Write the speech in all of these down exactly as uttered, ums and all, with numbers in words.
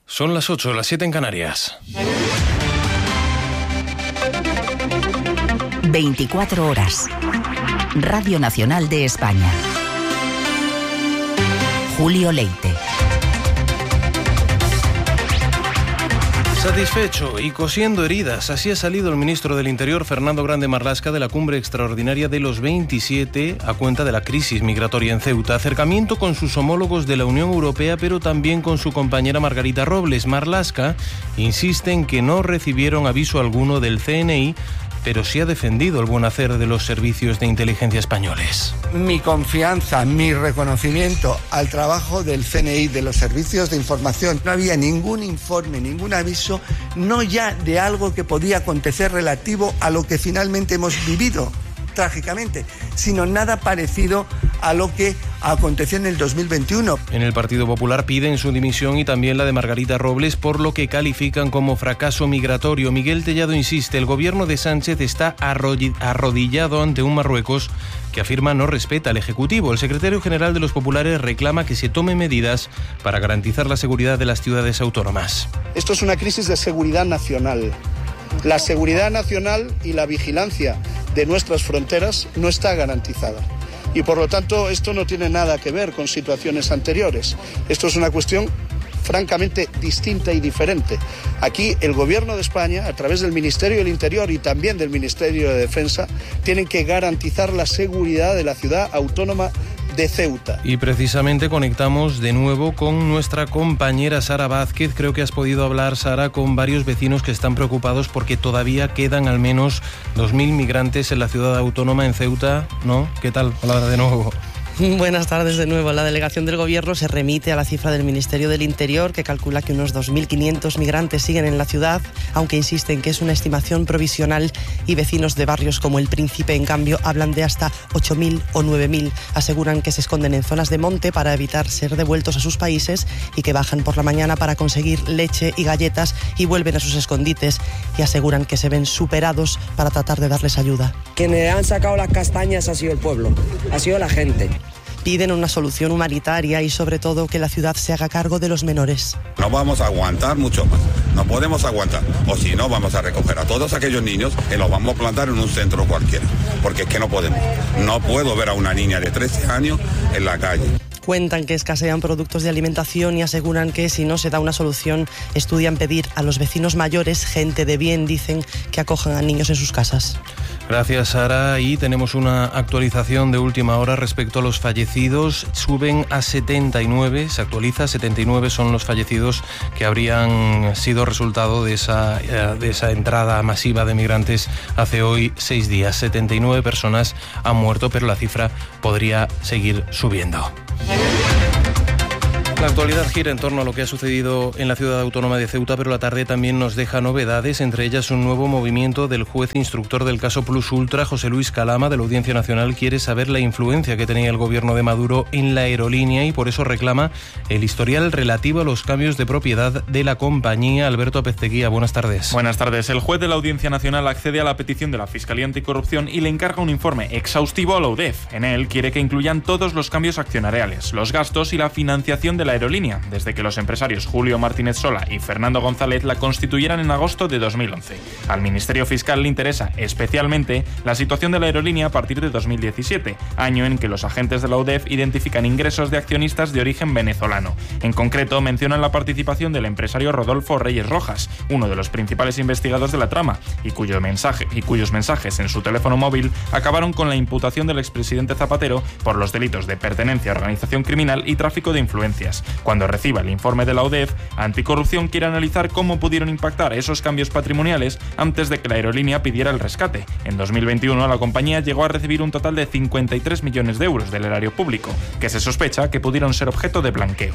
Son las ocho, las siete en Canarias. veinticuatro horas. Radio Nacional de España. Julio Leite. Satisfecho y cosiendo heridas, así ha salido el ministro del Interior, Fernando Grande Marlaska, de la cumbre extraordinaria de los veintisiete a cuenta de la crisis migratoria en Ceuta. Acercamiento con sus homólogos de la Unión Europea, pero también con su compañera Margarita Robles. Marlaska insiste en que no recibieron aviso alguno del C N I, pero sí ha defendido el buen hacer de los servicios de inteligencia españoles. Mi confianza, mi reconocimiento al trabajo del C N I, de los servicios de información. No había ningún informe, ningún aviso, no ya de algo que podía acontecer relativo a lo que finalmente hemos vivido trágicamente, sino nada parecido a lo que aconteció en el dos mil veintiuno. En el Partido Popular piden su dimisión y también la de Margarita Robles por lo que califican como fracaso migratorio. Miguel Tellado insiste, el gobierno de Sánchez está arrodillado ante un Marruecos que afirma no respeta al Ejecutivo. El secretario general de los populares reclama que se tomen medidas para garantizar la seguridad de las ciudades autónomas. Esto es una crisis de seguridad nacional. La seguridad nacional y la vigilancia de nuestras fronteras no está garantizada. Y por lo tanto esto no tiene nada que ver con situaciones anteriores. Esto es una cuestión francamente distinta y diferente. Aquí el Gobierno de España, a través del Ministerio del Interior y también del Ministerio de Defensa, tienen que garantizar la seguridad de la ciudad autónoma de Ceuta. Y precisamente conectamos de nuevo con nuestra compañera Sara Vázquez. Creo que has podido hablar, Sara, con varios vecinos que están preocupados porque todavía quedan al menos dos mil migrantes en la ciudad autónoma, en Ceuta, ¿no? ¿Qué tal? Hola de nuevo. Buenas tardes de nuevo. La delegación del Gobierno se remite a la cifra del Ministerio del Interior, que calcula que unos dos mil quinientos migrantes siguen en la ciudad, aunque insisten que es una estimación provisional, y vecinos de barrios como El Príncipe, en cambio, hablan de hasta ocho mil o nueve mil. Aseguran que se esconden en zonas de monte para evitar ser devueltos a sus países y que bajan por la mañana para conseguir leche y galletas y vuelven a sus escondites, y aseguran que se ven superados para tratar de darles ayuda. Quienes han sacado las castañas ha sido el pueblo, ha sido la gente. Piden una solución humanitaria y sobre todo que la ciudad se haga cargo de los menores. No vamos a aguantar mucho más, no podemos aguantar, o si no vamos a recoger a todos aquellos niños y los vamos a plantar en un centro cualquiera, porque es que no podemos. No puedo ver a una niña de trece años en la calle. Cuentan que escasean productos de alimentación y aseguran que si no se da una solución estudian pedir a los vecinos mayores, gente de bien, dicen, que acojan a niños en sus casas. Gracias, Sara. Y tenemos una actualización de última hora respecto a los fallecidos. Suben a setenta y nueve, se actualiza, setenta y nueve son los fallecidos que habrían sido resultado de esa, de esa entrada masiva de migrantes hace hoy seis días. setenta y nueve personas han muerto, pero la cifra podría seguir subiendo. La actualidad gira en torno a lo que ha sucedido en la ciudad autónoma de Ceuta, pero la tarde también nos deja novedades, entre ellas un nuevo movimiento del juez instructor del caso Plus Ultra, José Luis Calama, de la Audiencia Nacional. Quiere saber la influencia que tenía el gobierno de Maduro en la aerolínea y por eso reclama el historial relativo a los cambios de propiedad de la compañía. Alberto Pezteguía, buenas tardes. Buenas tardes. El juez de la Audiencia Nacional accede a la petición de la Fiscalía Anticorrupción y le encarga un informe exhaustivo a la U D E F. En él quiere que incluyan todos los cambios accionariales, los gastos y la financiación de la aerolínea, desde que los empresarios Julio Martínez Sola y Fernando González la constituyeran en agosto de dos mil once. Al Ministerio Fiscal le interesa especialmente la situación de la aerolínea a partir de dos mil diecisiete, año en que los agentes de la U D E F identifican ingresos de accionistas de origen venezolano. En concreto, mencionan la participación del empresario Rodolfo Reyes Rojas, uno de los principales investigados de la trama, y, cuyo mensaje, y cuyos mensajes en su teléfono móvil acabaron con la imputación del expresidente Zapatero por los delitos de pertenencia a organización criminal y tráfico de influencias. Cuando reciba el informe de la U D E F, Anticorrupción quiere analizar cómo pudieron impactar esos cambios patrimoniales antes de que la aerolínea pidiera el rescate. En dos mil veintiuno, la compañía llegó a recibir un total de cincuenta y tres millones de euros del erario público, que se sospecha que pudieron ser objeto de blanqueo.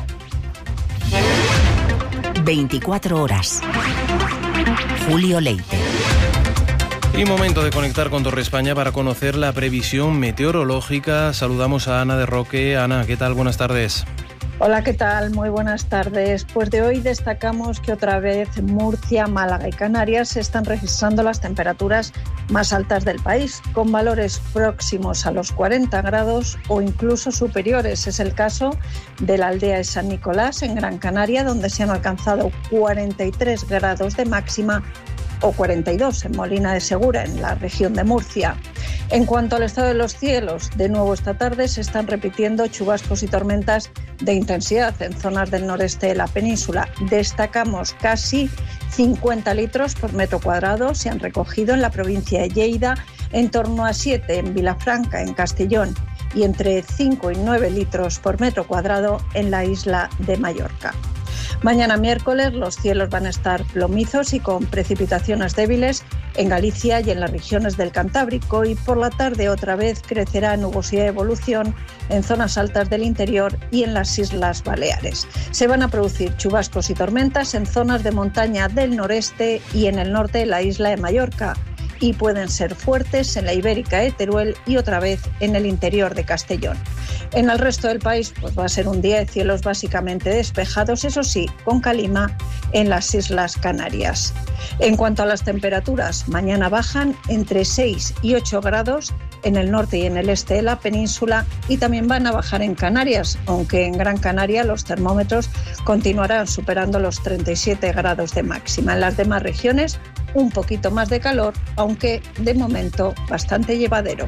veinticuatro horas. Julio Leite. Y momento de conectar con Torre España para conocer la previsión meteorológica. Saludamos a Ana de Roque. Ana, ¿qué tal? Buenas tardes. Hola, ¿qué tal? Muy buenas tardes. Pues de hoy destacamos que otra vez Murcia, Málaga y Canarias se están registrando las temperaturas más altas del país, con valores próximos a los cuarenta grados o incluso superiores. Es el caso de la aldea de San Nicolás, en Gran Canaria, donde se han alcanzado cuarenta y tres grados de máxima, o cuarenta y dos en Molina de Segura, en la región de Murcia. En cuanto al estado de los cielos, de nuevo esta tarde se están repitiendo chubascos y tormentas de intensidad en zonas del noreste de la península. Destacamos casi cincuenta litros por metro cuadrado se han recogido en la provincia de Lleida, en torno a siete en Vilafranca, en Castellón, y entre cinco y nueve litros por metro cuadrado en la isla de Mallorca. Mañana miércoles los cielos van a estar plomizos y con precipitaciones débiles en Galicia y en las regiones del Cantábrico, y por la tarde otra vez crecerá nubosidad de evolución en zonas altas del interior y en las Islas Baleares. Se van a producir chubascos y tormentas en zonas de montaña del noreste y en el norte de la isla de Mallorca, y pueden ser fuertes en la Ibérica de Teruel y otra vez en el interior de Castellón. En el resto del país pues va a ser un día de cielos básicamente despejados, eso sí, con calima en las Islas Canarias. En cuanto a las temperaturas, mañana bajan entre seis y ocho grados en el norte y en el este de la península, y también van a bajar en Canarias, aunque en Gran Canaria los termómetros continuarán superando los treinta y siete grados de máxima. En las demás regiones un poquito más de calor, aunque de momento bastante llevadero.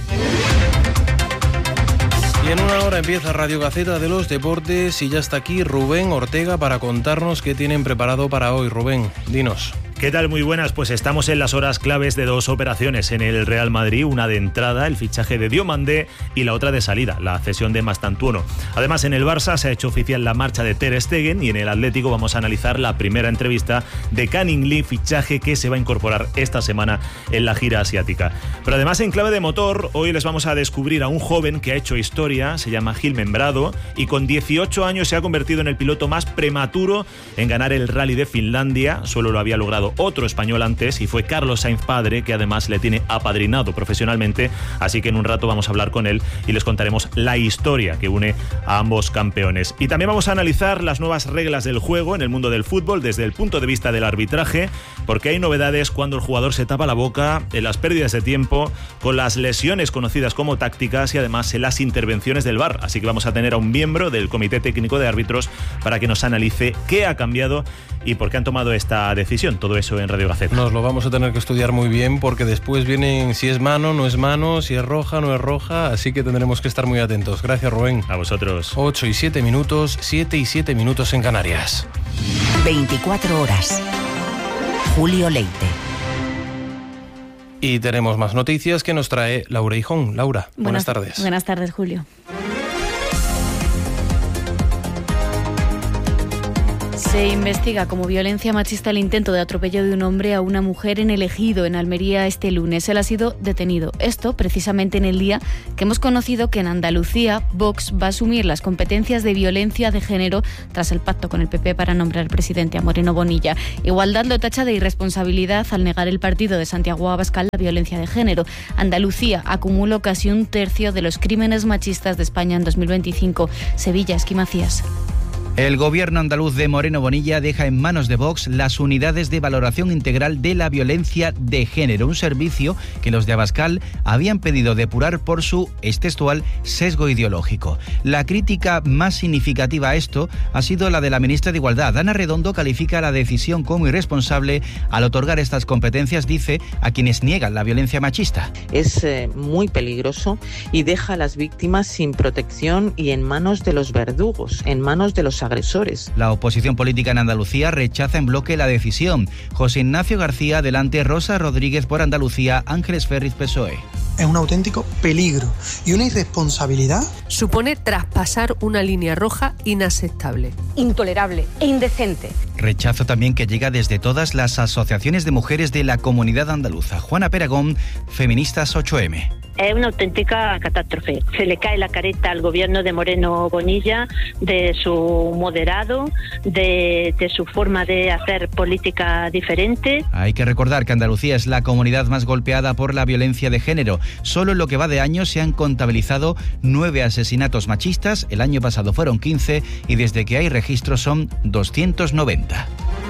Y en una hora empieza Radio Gaceta de los Deportes y ya está aquí Rubén Ortega para contarnos qué tienen preparado para hoy. Rubén, dinos. ¿Qué tal? Muy buenas. Pues estamos en las horas claves de dos operaciones en el Real Madrid, una de entrada, el fichaje de Diomandé, y la otra de salida, la cesión de Mastantuono. Además, en el Barça se ha hecho oficial la marcha de Ter Stegen, y en el Atlético vamos a analizar la primera entrevista de Canning Lee, fichaje que se va a incorporar esta semana en la gira asiática. Pero además, en clave de motor, hoy les vamos a descubrir a un joven que ha hecho historia, se llama Gil Membrado, y con dieciocho años se ha convertido en el piloto más prematuro en ganar el Rally de Finlandia. Solo lo había logrado otro español antes, y fue Carlos Sainz padre, que además le tiene apadrinado profesionalmente, así que en un rato vamos a hablar con él y les contaremos la historia que une a ambos campeones. Y también vamos a analizar las nuevas reglas del juego en el mundo del fútbol desde el punto de vista del arbitraje, porque hay novedades cuando el jugador se tapa la boca, en las pérdidas de tiempo, con las lesiones conocidas como tácticas y además en las intervenciones del V A R. Así que vamos a tener a un miembro del Comité Técnico de Árbitros para que nos analice qué ha cambiado y por qué han tomado esta decisión. Todo eso en Radio Gaceta. Nos lo vamos a tener que estudiar muy bien, porque después vienen si es mano, no es mano, si es roja, no es roja, así que tendremos que estar muy atentos. Gracias, Rubén. A vosotros. ocho y siete minutos, siete y siete minutos en Canarias. veinticuatro horas. Julio Leite. Y tenemos más noticias que nos trae Laura Hijón. Laura, buenas, buenas tardes. Buenas tardes, Julio. Se investiga como violencia machista el intento de atropello de un hombre a una mujer en El Ejido, en Almería, este lunes. Él ha sido detenido. Esto precisamente en el día que hemos conocido que en Andalucía Vox va a asumir las competencias de violencia de género tras el pacto con el P P para nombrar presidente a Moreno Bonilla. Igualdad lo tacha de irresponsabilidad al negar el partido de Santiago Abascal la violencia de género. Andalucía acumuló casi un tercio de los crímenes machistas de España en dos mil veinticinco. Sevilla, Esqui Macías. El gobierno andaluz de Moreno Bonilla deja en manos de Vox las unidades de valoración integral de la violencia de género, un servicio que los de Abascal habían pedido depurar por su, es textual, sesgo ideológico. La crítica más significativa a esto ha sido la de la ministra de Igualdad. Ana Redondo califica la decisión como irresponsable al otorgar estas competencias, dice, a quienes niegan la violencia machista. Es eh, muy peligroso y deja a las víctimas sin protección y en manos de los verdugos, en manos de los agresores. La oposición política en Andalucía rechaza en bloque la decisión. José Ignacio García, delante Rosa Rodríguez por Andalucía, Ángeles Ferriz, P S O E. Es un auténtico peligro y una irresponsabilidad. Supone traspasar una línea roja inaceptable, intolerable e indecente. Rechazo también que llega desde todas las asociaciones de mujeres de la comunidad andaluza. Juana Peragón, Feministas ocho eme. Es una auténtica catástrofe. Se le cae la careta al gobierno de Moreno Bonilla, de su moderado, de, de su forma de hacer política diferente. Hay que recordar que Andalucía es la comunidad más golpeada por la violencia de género. Solo en lo que va de año se han contabilizado nueve asesinatos machistas, el año pasado fueron quince y desde que hay registros son doscientos noventa.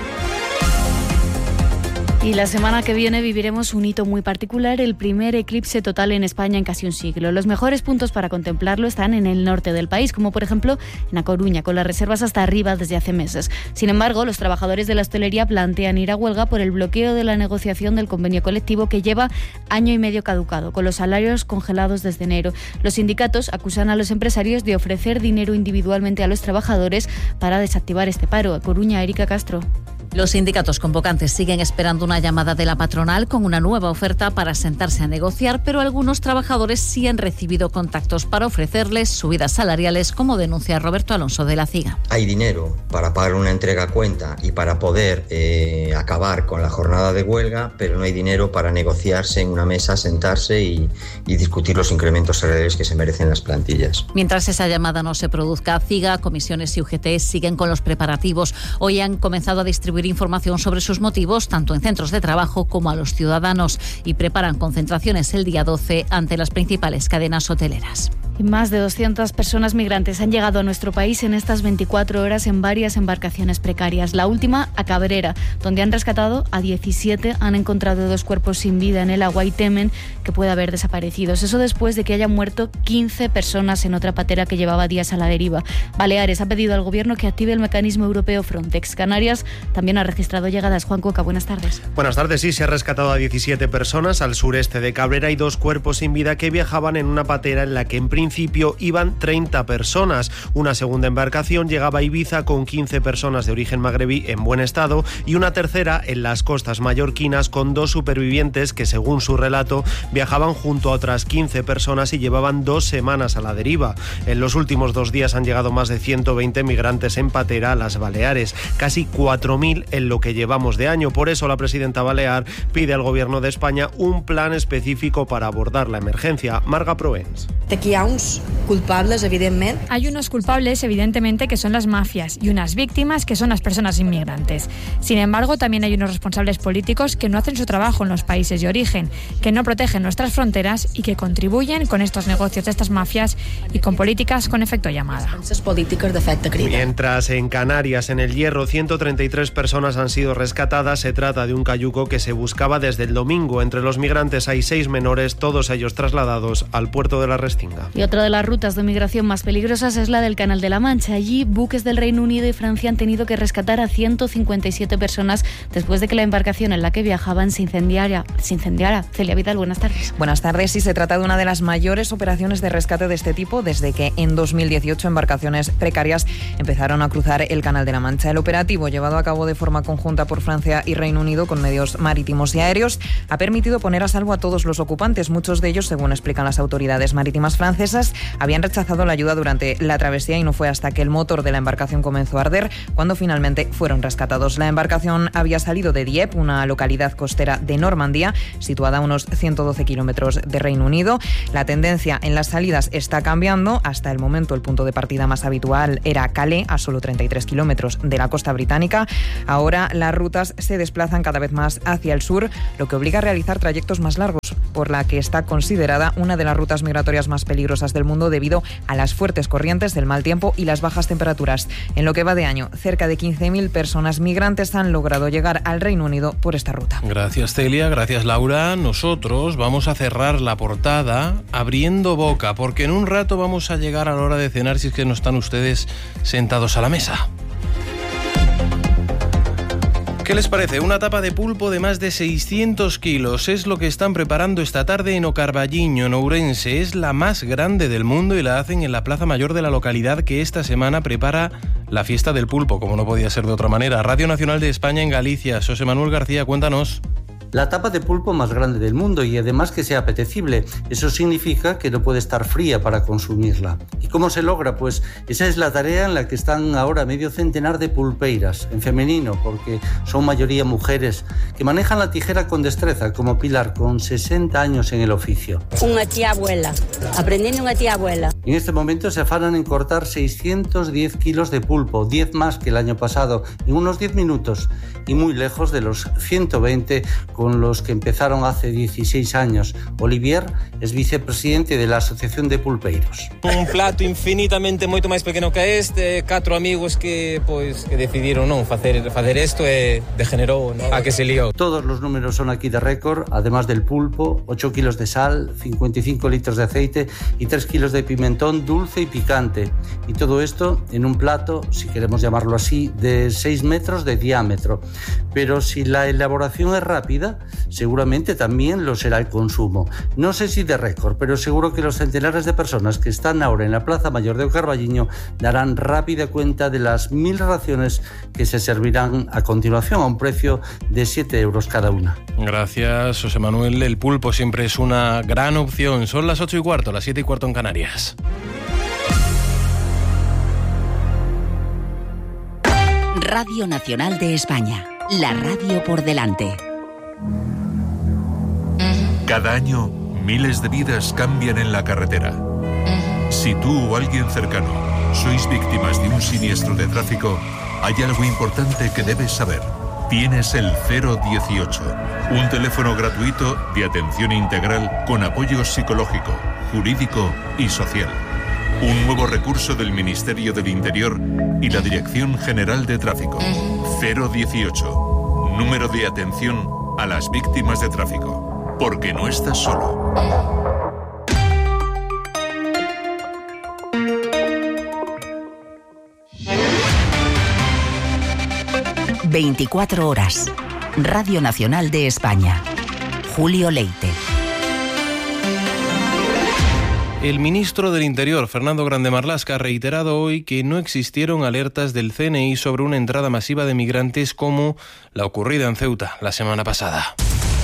Y la semana que viene viviremos un hito muy particular, el primer eclipse total en España en casi un siglo. Los mejores puntos para contemplarlo están en el norte del país, como por ejemplo en A Coruña, con las reservas hasta arriba desde hace meses. Sin embargo, los trabajadores de la hostelería plantean ir a huelga por el bloqueo de la negociación del convenio colectivo que lleva año y medio caducado, con los salarios congelados desde enero. Los sindicatos acusan a los empresarios de ofrecer dinero individualmente a los trabajadores para desactivar este paro. A Coruña, Erika Castro. Los sindicatos convocantes siguen esperando una llamada de la patronal con una nueva oferta para sentarse a negociar, pero algunos trabajadores sí han recibido contactos para ofrecerles subidas salariales, como denuncia Roberto Alonso de la CIGA. Hay dinero para pagar una entrega a cuenta y para poder eh, acabar con la jornada de huelga, pero no hay dinero para negociarse en una mesa, sentarse y, y discutir los incrementos salariales que se merecen las plantillas. Mientras esa llamada no se produzca, CIGA, comisiones y U G T siguen con los preparativos. Hoy han comenzado a distribuir información sobre sus motivos, tanto en centros de trabajo como a los ciudadanos, y preparan concentraciones el día doce ante las principales cadenas hoteleras. Y más de doscientas personas migrantes han llegado a nuestro país en estas veinticuatro horas en varias embarcaciones precarias. La última a Cabrera, donde han rescatado a diecisiete, han encontrado dos cuerpos sin vida en el agua y temen que pueda haber desaparecidos. Eso después de que hayan muerto quince personas en otra patera que llevaba días a la deriva. Baleares ha pedido al gobierno que active el mecanismo europeo Frontex. Canarias también ha registrado llegadas. Juan Cueca, buenas tardes. Buenas tardes. Sí, se ha rescatado a diecisiete personas al sureste de Cabrera y dos cuerpos sin vida que viajaban en una patera en la que en principio iban treinta personas. Una segunda embarcación llegaba a Ibiza con quince personas de origen magrebí en buen estado y una tercera en las costas mallorquinas con dos supervivientes que, según su relato, viajaban junto a otras quince personas y llevaban dos semanas a la deriva. En los últimos dos días han llegado más de ciento veinte migrantes en patera a las Baleares, casi cuatro mil en lo que llevamos de año. Por eso la presidenta balear pide al gobierno de España un plan específico para abordar la emergencia. Marga Proens. Aquí hi ha uns culpables, evidentment. Hay unos culpables, evidentemente, que son las mafias y unas víctimas que son las personas inmigrantes. Sin embargo, también hay unos responsables políticos que no hacen su trabajo en los países de origen, que no protegen nuestras fronteras y que contribuyen con estos negocios de estas mafias y con políticas con efecto llamada. Mientras en Canarias, en El Hierro, ciento treinta y tres personas han sido rescatadas. Se trata de un cayuco que se buscaba desde el domingo. Entre los migrantes hay seis menores, todos ellos trasladados al puerto de la Restinga. Y otra de las rutas de migración más peligrosas es la del Canal de la Mancha. Allí, buques del Reino Unido y Francia han tenido que rescatar a ciento cincuenta y siete personas después de que la embarcación en la que viajaban se incendiara. Se incendiara. Celia Vidal, buenas tardes. Buenas tardes. Sí, se trata de una de las mayores operaciones de rescate de este tipo desde que en dos mil dieciocho embarcaciones precarias empezaron a cruzar el Canal de la Mancha. El operativo, llevado a cabo de forma conjunta por Francia y Reino Unido con medios marítimos y aéreos, ha permitido poner a salvo a todos los ocupantes. Muchos de ellos, según explican las autoridades marítimas francesas, habían rechazado la ayuda durante la travesía y no fue hasta que el motor de la embarcación comenzó a arder cuando finalmente fueron rescatados. La embarcación había salido de Dieppe, una localidad costera de Normandía, situada a unos ciento doce kilómetros de Reino Unido. La tendencia en las salidas está cambiando. Hasta el momento el punto de partida más habitual era Calais, a solo treinta y tres kilómetros de la costa británica. Ahora las rutas se desplazan cada vez más hacia el sur, lo que obliga a realizar trayectos más largos, por la que está considerada una de las rutas migratorias más peligrosas del mundo debido a las fuertes corrientes, el mal tiempo y las bajas temperaturas. En lo que va de año, cerca de quince mil personas migrantes han logrado llegar al Reino Unido por esta ruta. Gracias, Celia. Gracias, Laura. Nosotros vamos a cerrar la portada abriendo boca, porque en un rato vamos a llegar a la hora de cenar si es que no están ustedes sentados a la mesa. ¿Qué les parece? Una tapa de pulpo de más de seiscientos kilos es lo que están preparando esta tarde en Ocarballiño, en Ourense. Es la más grande del mundo y la hacen en la Plaza Mayor de la localidad, que esta semana prepara la fiesta del pulpo, como no podía ser de otra manera. Radio Nacional de España en Galicia. José Manuel García, cuéntanos. la tapa de pulpo más grande del mundo y además que sea apetecible. Eso significa que no puede estar fría para consumirla. ¿Y cómo se logra? Pues esa es la tarea en la que están ahora medio centenar de pulpeiras, en femenino, porque son mayoría mujeres, que manejan la tijera con destreza, como Pilar, con sesenta años en el oficio. Una tía abuela, aprendiendo una tía abuela. En este momento se afanan en cortar seiscientos diez kilos de pulpo, diez más que el año pasado, en unos diez minutos, y muy lejos de los ciento veinte con los que empezaron hace dieciséis años. Olivier es vicepresidente de la Asociación de Pulpeiros. Un plato infinitamente moito máis pequeno que este, catro amigos que pois que decidiron non facer facer isto e degenerou, ¿no? A que se liou. Todos los números son aquí de récord, además del pulpo, ocho kilos de sal, cincuenta y cinco litros de aceite y tres kilos de pimentón dulce y picante. Y todo esto en un plato, si queremos llamarlo así, de seis metros de diámetro. Pero si la elaboración es rápida, seguramente también lo será el consumo. No sé si de récord, pero seguro que los centenares de personas que están ahora en la Plaza Mayor de Carballiño darán rápida cuenta de las mil raciones que se servirán a continuación a un precio de siete euros cada una. Gracias, José Manuel. El pulpo siempre es una gran opción. Son las ocho y cuarto, las siete y cuarto en Canarias. Radio Nacional de España, la radio por delante. Cada año, miles de vidas cambian en la carretera. Si tú o alguien cercano sois víctimas de un siniestro de tráfico, hay algo importante que debes saber. Tienes el cero dieciocho, un teléfono gratuito de atención integral con apoyo psicológico, jurídico y social. Un nuevo recurso del Ministerio del Interior y la Dirección General de Tráfico. cero dieciocho, número de atención a las víctimas de tráfico. Porque no estás solo. veinticuatro horas. Radio Nacional de España. Julio Leite. El ministro del Interior, Fernando Grande Marlaska, ha reiterado hoy que no existieron alertas del C N I sobre una entrada masiva de migrantes como la ocurrida en Ceuta la semana pasada.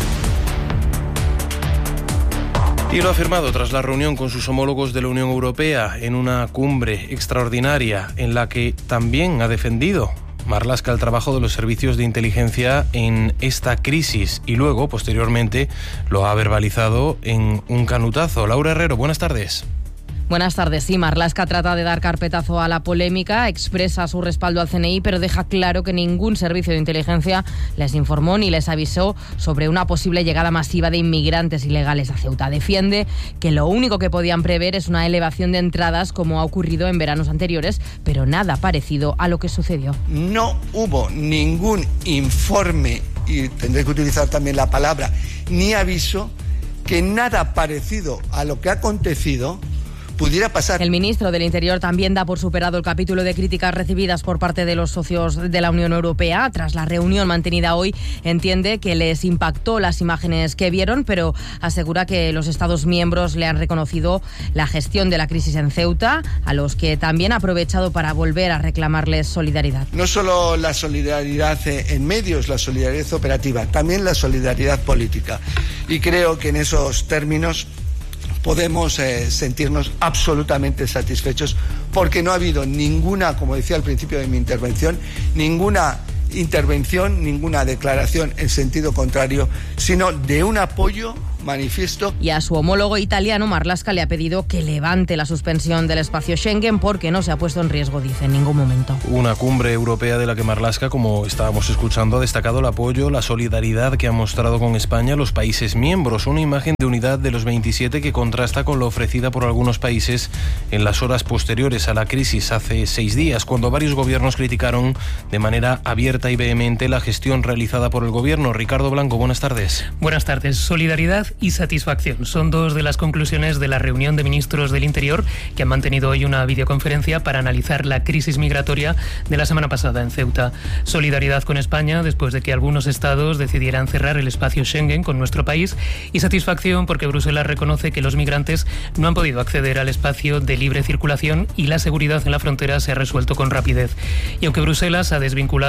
Y lo ha afirmado tras la reunión con sus homólogos de la Unión Europea en una cumbre extraordinaria en la que también ha defendido Marlaska el trabajo de los servicios de inteligencia en esta crisis y luego, posteriormente, lo ha verbalizado en un canutazo. Laura Herrero, buenas tardes. Buenas tardes. Sí, Marlaska trata de dar carpetazo a la polémica, expresa su respaldo al C N I, pero deja claro que ningún servicio de inteligencia les informó ni les avisó sobre una posible llegada masiva de inmigrantes ilegales a Ceuta. Defiende que lo único que podían prever es una elevación de entradas como ha ocurrido en veranos anteriores, pero nada parecido a lo que sucedió. No hubo ningún informe, y tendré que utilizar también la palabra, ni aviso, que nada parecido a lo que ha acontecido pudiera pasar. El ministro del Interior también da por superado el capítulo de críticas recibidas por parte de los socios de la Unión Europea. Tras la reunión mantenida hoy, entiende que les impactó las imágenes que vieron, pero asegura que los Estados miembros le han reconocido la gestión de la crisis en Ceuta, a los que también ha aprovechado para volver a reclamarles solidaridad. No solo la solidaridad en medios, la solidaridad operativa, también la solidaridad política. Y creo que en esos términos podemos eh, sentirnos absolutamente satisfechos porque no ha habido ninguna, como decía al principio de mi intervención, ninguna intervención, ninguna declaración en sentido contrario, sino de un apoyo manifiesto. Y a su homólogo italiano, Marlaska le ha pedido que levante la suspensión del espacio Schengen porque no se ha puesto en riesgo, dice, en ningún momento. Una cumbre europea de la que Marlaska, como estábamos escuchando, ha destacado el apoyo, la solidaridad que ha mostrado con España los países miembros. Una imagen de unidad de los veintisiete que contrasta con la ofrecida por algunos países en las horas posteriores a la crisis hace seis días, cuando varios gobiernos criticaron de manera abierta y vehemente la gestión realizada por el gobierno. Ricardo Blanco, buenas tardes. Buenas tardes. Solidaridad y satisfacción son dos de las conclusiones de la reunión de ministros del Interior que han mantenido hoy una videoconferencia para analizar la crisis migratoria de la semana pasada en Ceuta. Solidaridad con España después de que algunos estados decidieran cerrar el espacio Schengen con nuestro país y satisfacción porque Bruselas reconoce que los migrantes no han podido acceder al espacio de libre circulación y la seguridad en la frontera se ha resuelto con rapidez. Y aunque Bruselas ha desvinculado la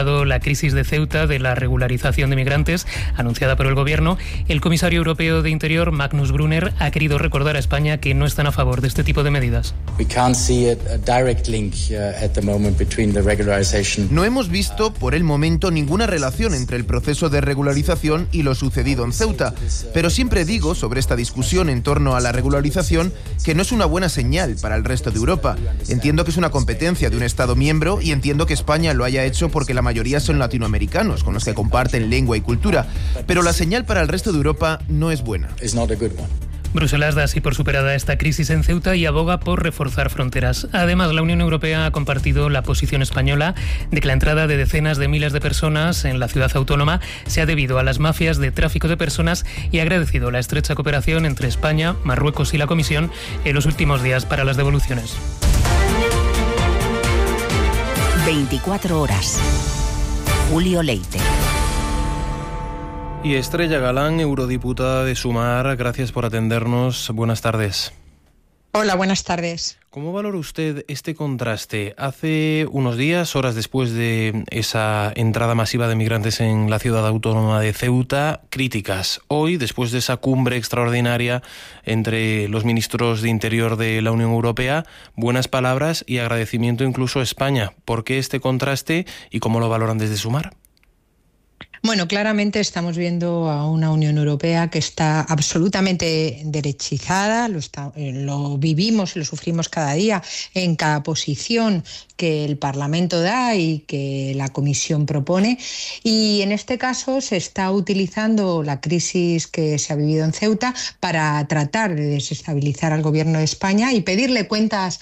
crisis de Ceuta, de la regularización de migrantes anunciada por el Gobierno, el comisario europeo de Interior, Magnus Brunner, ha querido recordar a España que no están a favor de este tipo de medidas. No hemos visto por el momento ninguna relación entre el proceso de regularización y lo sucedido en Ceuta, pero siempre digo sobre esta discusión en torno a la regularización que no es una buena señal para el resto de Europa. Entiendo que es una competencia de un Estado miembro y entiendo que España lo haya hecho porque la mayoría son latinoamericanos, con los que comparten lengua y cultura, pero la señal para el resto de Europa no es buena. Bruselas da así por superada esta crisis en Ceuta y aboga por reforzar fronteras. Además, la Unión Europea ha compartido la posición española de que la entrada de decenas de miles de personas en la ciudad autónoma se ha debido a las mafias de tráfico de personas y ha agradecido la estrecha cooperación entre España, Marruecos y la Comisión en los últimos días para las devoluciones. veinticuatro horas. Julio Leite. Y Estrella Galán, eurodiputada de Sumar, gracias por atendernos. Buenas tardes. Hola, buenas tardes. ¿Cómo valora usted este contraste? Hace unos días, horas después de esa entrada masiva de migrantes en la ciudad autónoma de Ceuta, críticas. Hoy, después de esa cumbre extraordinaria entre los ministros de Interior de la Unión Europea, buenas palabras y agradecimiento incluso a España. ¿Por qué este contraste y cómo lo valoran desde Sumar? Bueno, claramente estamos viendo a una Unión Europea que está absolutamente derechizada, lo, está, lo vivimos y lo sufrimos cada día en cada posición que el Parlamento da y que la Comisión propone. Y en este caso se está utilizando la crisis que se ha vivido en Ceuta para tratar de desestabilizar al Gobierno de España y pedirle cuentas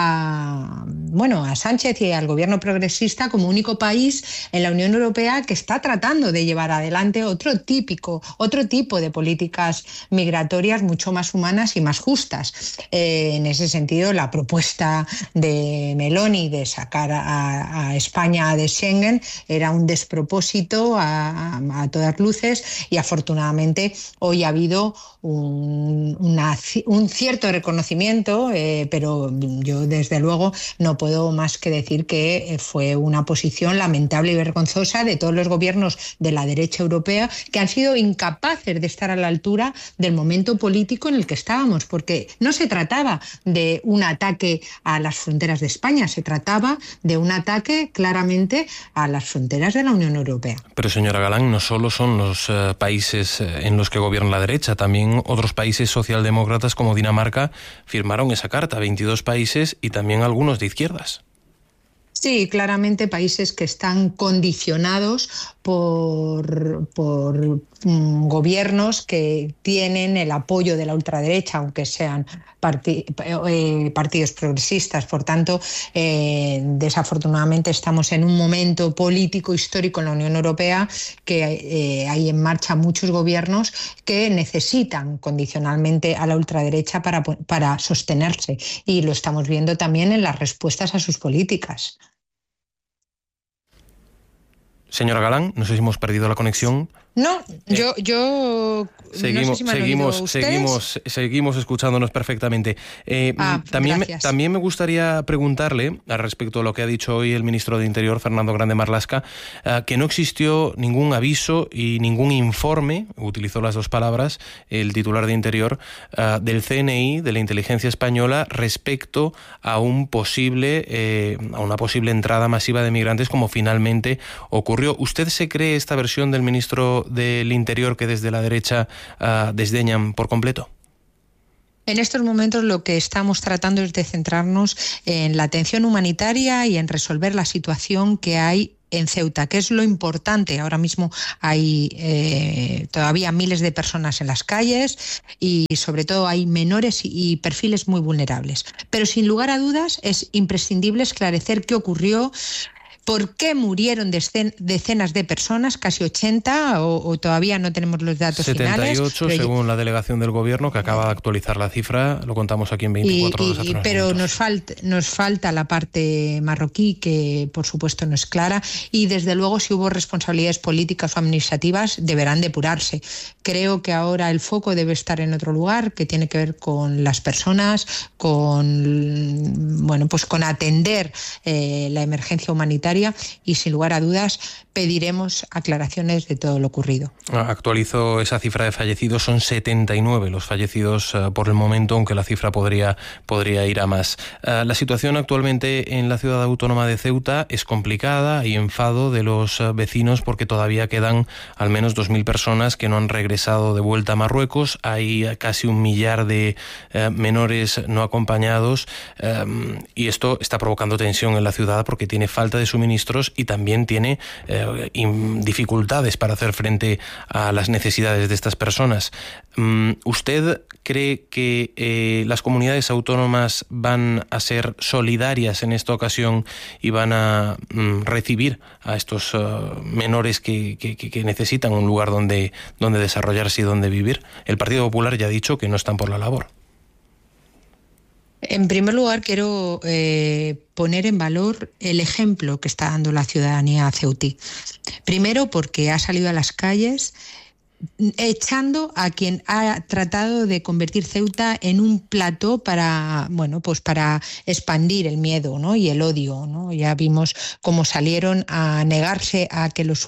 a, bueno, a Sánchez y al Gobierno progresista como único país en la Unión Europea que está tratando de llevar adelante otro típico, otro tipo de políticas migratorias mucho más humanas y más justas. Eh, en ese sentido, la propuesta de Meloni de sacar a, a España de Schengen era un despropósito a, a, a todas luces y afortunadamente hoy ha habido un, una, un cierto reconocimiento, eh, pero yo desde luego no puedo más que decir que fue una posición lamentable y vergonzosa de todos los gobiernos de la derecha europea que han sido incapaces de estar a la altura del momento político en el que estábamos, porque no se trataba de un ataque a las fronteras de España, se trataba de un ataque claramente a las fronteras de la Unión Europea. Pero señora Galán, no solo son los eh, países en los que gobierna la derecha, también otros países socialdemócratas como Dinamarca firmaron esa carta, veintidós países y también algunos de izquierdas. Sí, claramente países que están condicionados por, por mm, gobiernos que tienen el apoyo de la ultraderecha, aunque sean parti eh, partidos progresistas. Por tanto, eh, desafortunadamente estamos en un momento político histórico en la Unión Europea que eh, hay en marcha muchos gobiernos que necesitan condicionalmente a la ultraderecha para, para sostenerse. Y lo estamos viendo también en las respuestas a sus políticas. Señora Galán, no sé si hemos perdido la conexión. No, yo, yo seguimos, no sé si me seguimos, seguimos, seguimos escuchándonos perfectamente. Eh, ah, también, me, gracias. también me gustaría preguntarle, al respecto de lo que ha dicho hoy el ministro de Interior, Fernando Grande Marlaska, uh, que no existió ningún aviso y ningún informe, utilizó las dos palabras, el titular de Interior, uh, del C N I, de la inteligencia española, respecto a un posible, eh, a una posible entrada masiva de migrantes, como finalmente ocurrió. ¿Usted se cree esta versión del ministro del Interior que desde la derecha uh, desdeñan por completo? En estos momentos lo que estamos tratando es de centrarnos en la atención humanitaria y en resolver la situación que hay en Ceuta, que es lo importante. Ahora mismo hay eh, todavía miles de personas en las calles y sobre todo hay menores y perfiles muy vulnerables. Pero sin lugar a dudas es imprescindible esclarecer qué ocurrió, ¿por qué murieron decenas de personas, casi ochenta, o, o todavía no tenemos los datos setenta y ocho, finales? setenta y ocho, según la delegación del Gobierno, que acaba de actualizar la cifra, lo contamos aquí en veinticuatro horas. Y, y, pero nos falta, nos falta la parte marroquí, que por supuesto no es clara, y desde luego si hubo responsabilidades políticas o administrativas deberán depurarse. Creo que ahora el foco debe estar en otro lugar, que tiene que ver con las personas, con, bueno, pues con atender eh, la emergencia humanitaria solidaria y, sin lugar a dudas, pediremos aclaraciones de todo lo ocurrido. Actualizo esa cifra de fallecidos, son setenta y nueve los fallecidos uh, por el momento, aunque la cifra podría, podría ir a más. Uh, la situación actualmente en la ciudad autónoma de Ceuta es complicada, hay enfado de los uh, vecinos porque todavía quedan al menos dos mil personas que no han regresado de vuelta a Marruecos, hay uh, casi un millar de uh, menores no acompañados um, y esto está provocando tensión en la ciudad porque tiene falta de suministros y también tiene uh, dificultades para hacer frente a las necesidades de estas personas. ¿Usted cree que eh, las comunidades autónomas van a ser solidarias en esta ocasión y van a mm, recibir a estos uh, menores que, que, que necesitan un lugar donde, donde desarrollarse y donde vivir? El Partido Popular ya ha dicho que no están por la labor. En primer lugar, quiero eh, poner en valor el ejemplo que está dando la ciudadanía ceutí. Primero, porque ha salido a las calles echando a quien ha tratado de convertir Ceuta en un plató para, bueno, pues para expandir el miedo, ¿no? y el odio, ¿no? Ya vimos cómo salieron a negarse a que los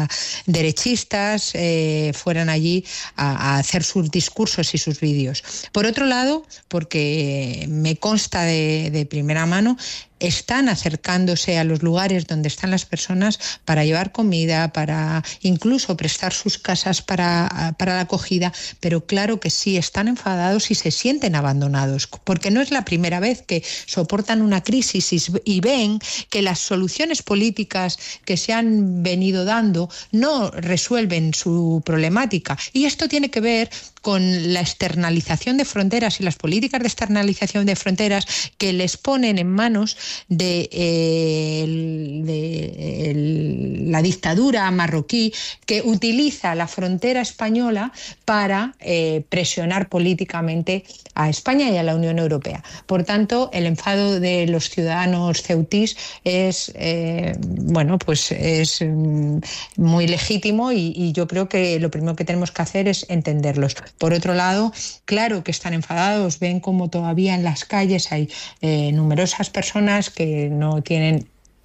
ultraderechistas eh, fueran allí a, a hacer sus discursos y sus vídeos. Por otro lado, porque me consta de, de primera mano, están acercándose a los lugares donde están las personas para llevar comida, para incluso prestar sus casas para, para la acogida, pero claro que sí, están enfadados y se sienten abandonados, porque no es la primera vez que soportan una crisis y, y ven que las soluciones políticas que se han venido dando no resuelven su problemática. Y esto tiene que ver con la externalización de fronteras y las políticas de externalización de fronteras que les ponen en manos de, eh, el, de el, la dictadura marroquí, que utiliza la frontera española para eh, presionar políticamente a España y a la Unión Europea. Por tanto, el enfado de los ciudadanos ceutís es, eh, bueno, pues es mm, muy legítimo y, y yo creo que lo primero que tenemos que hacer es entenderlos. Por otro lado, claro que están enfadados, ven como todavía en las calles hay eh, numerosas personas que no tienen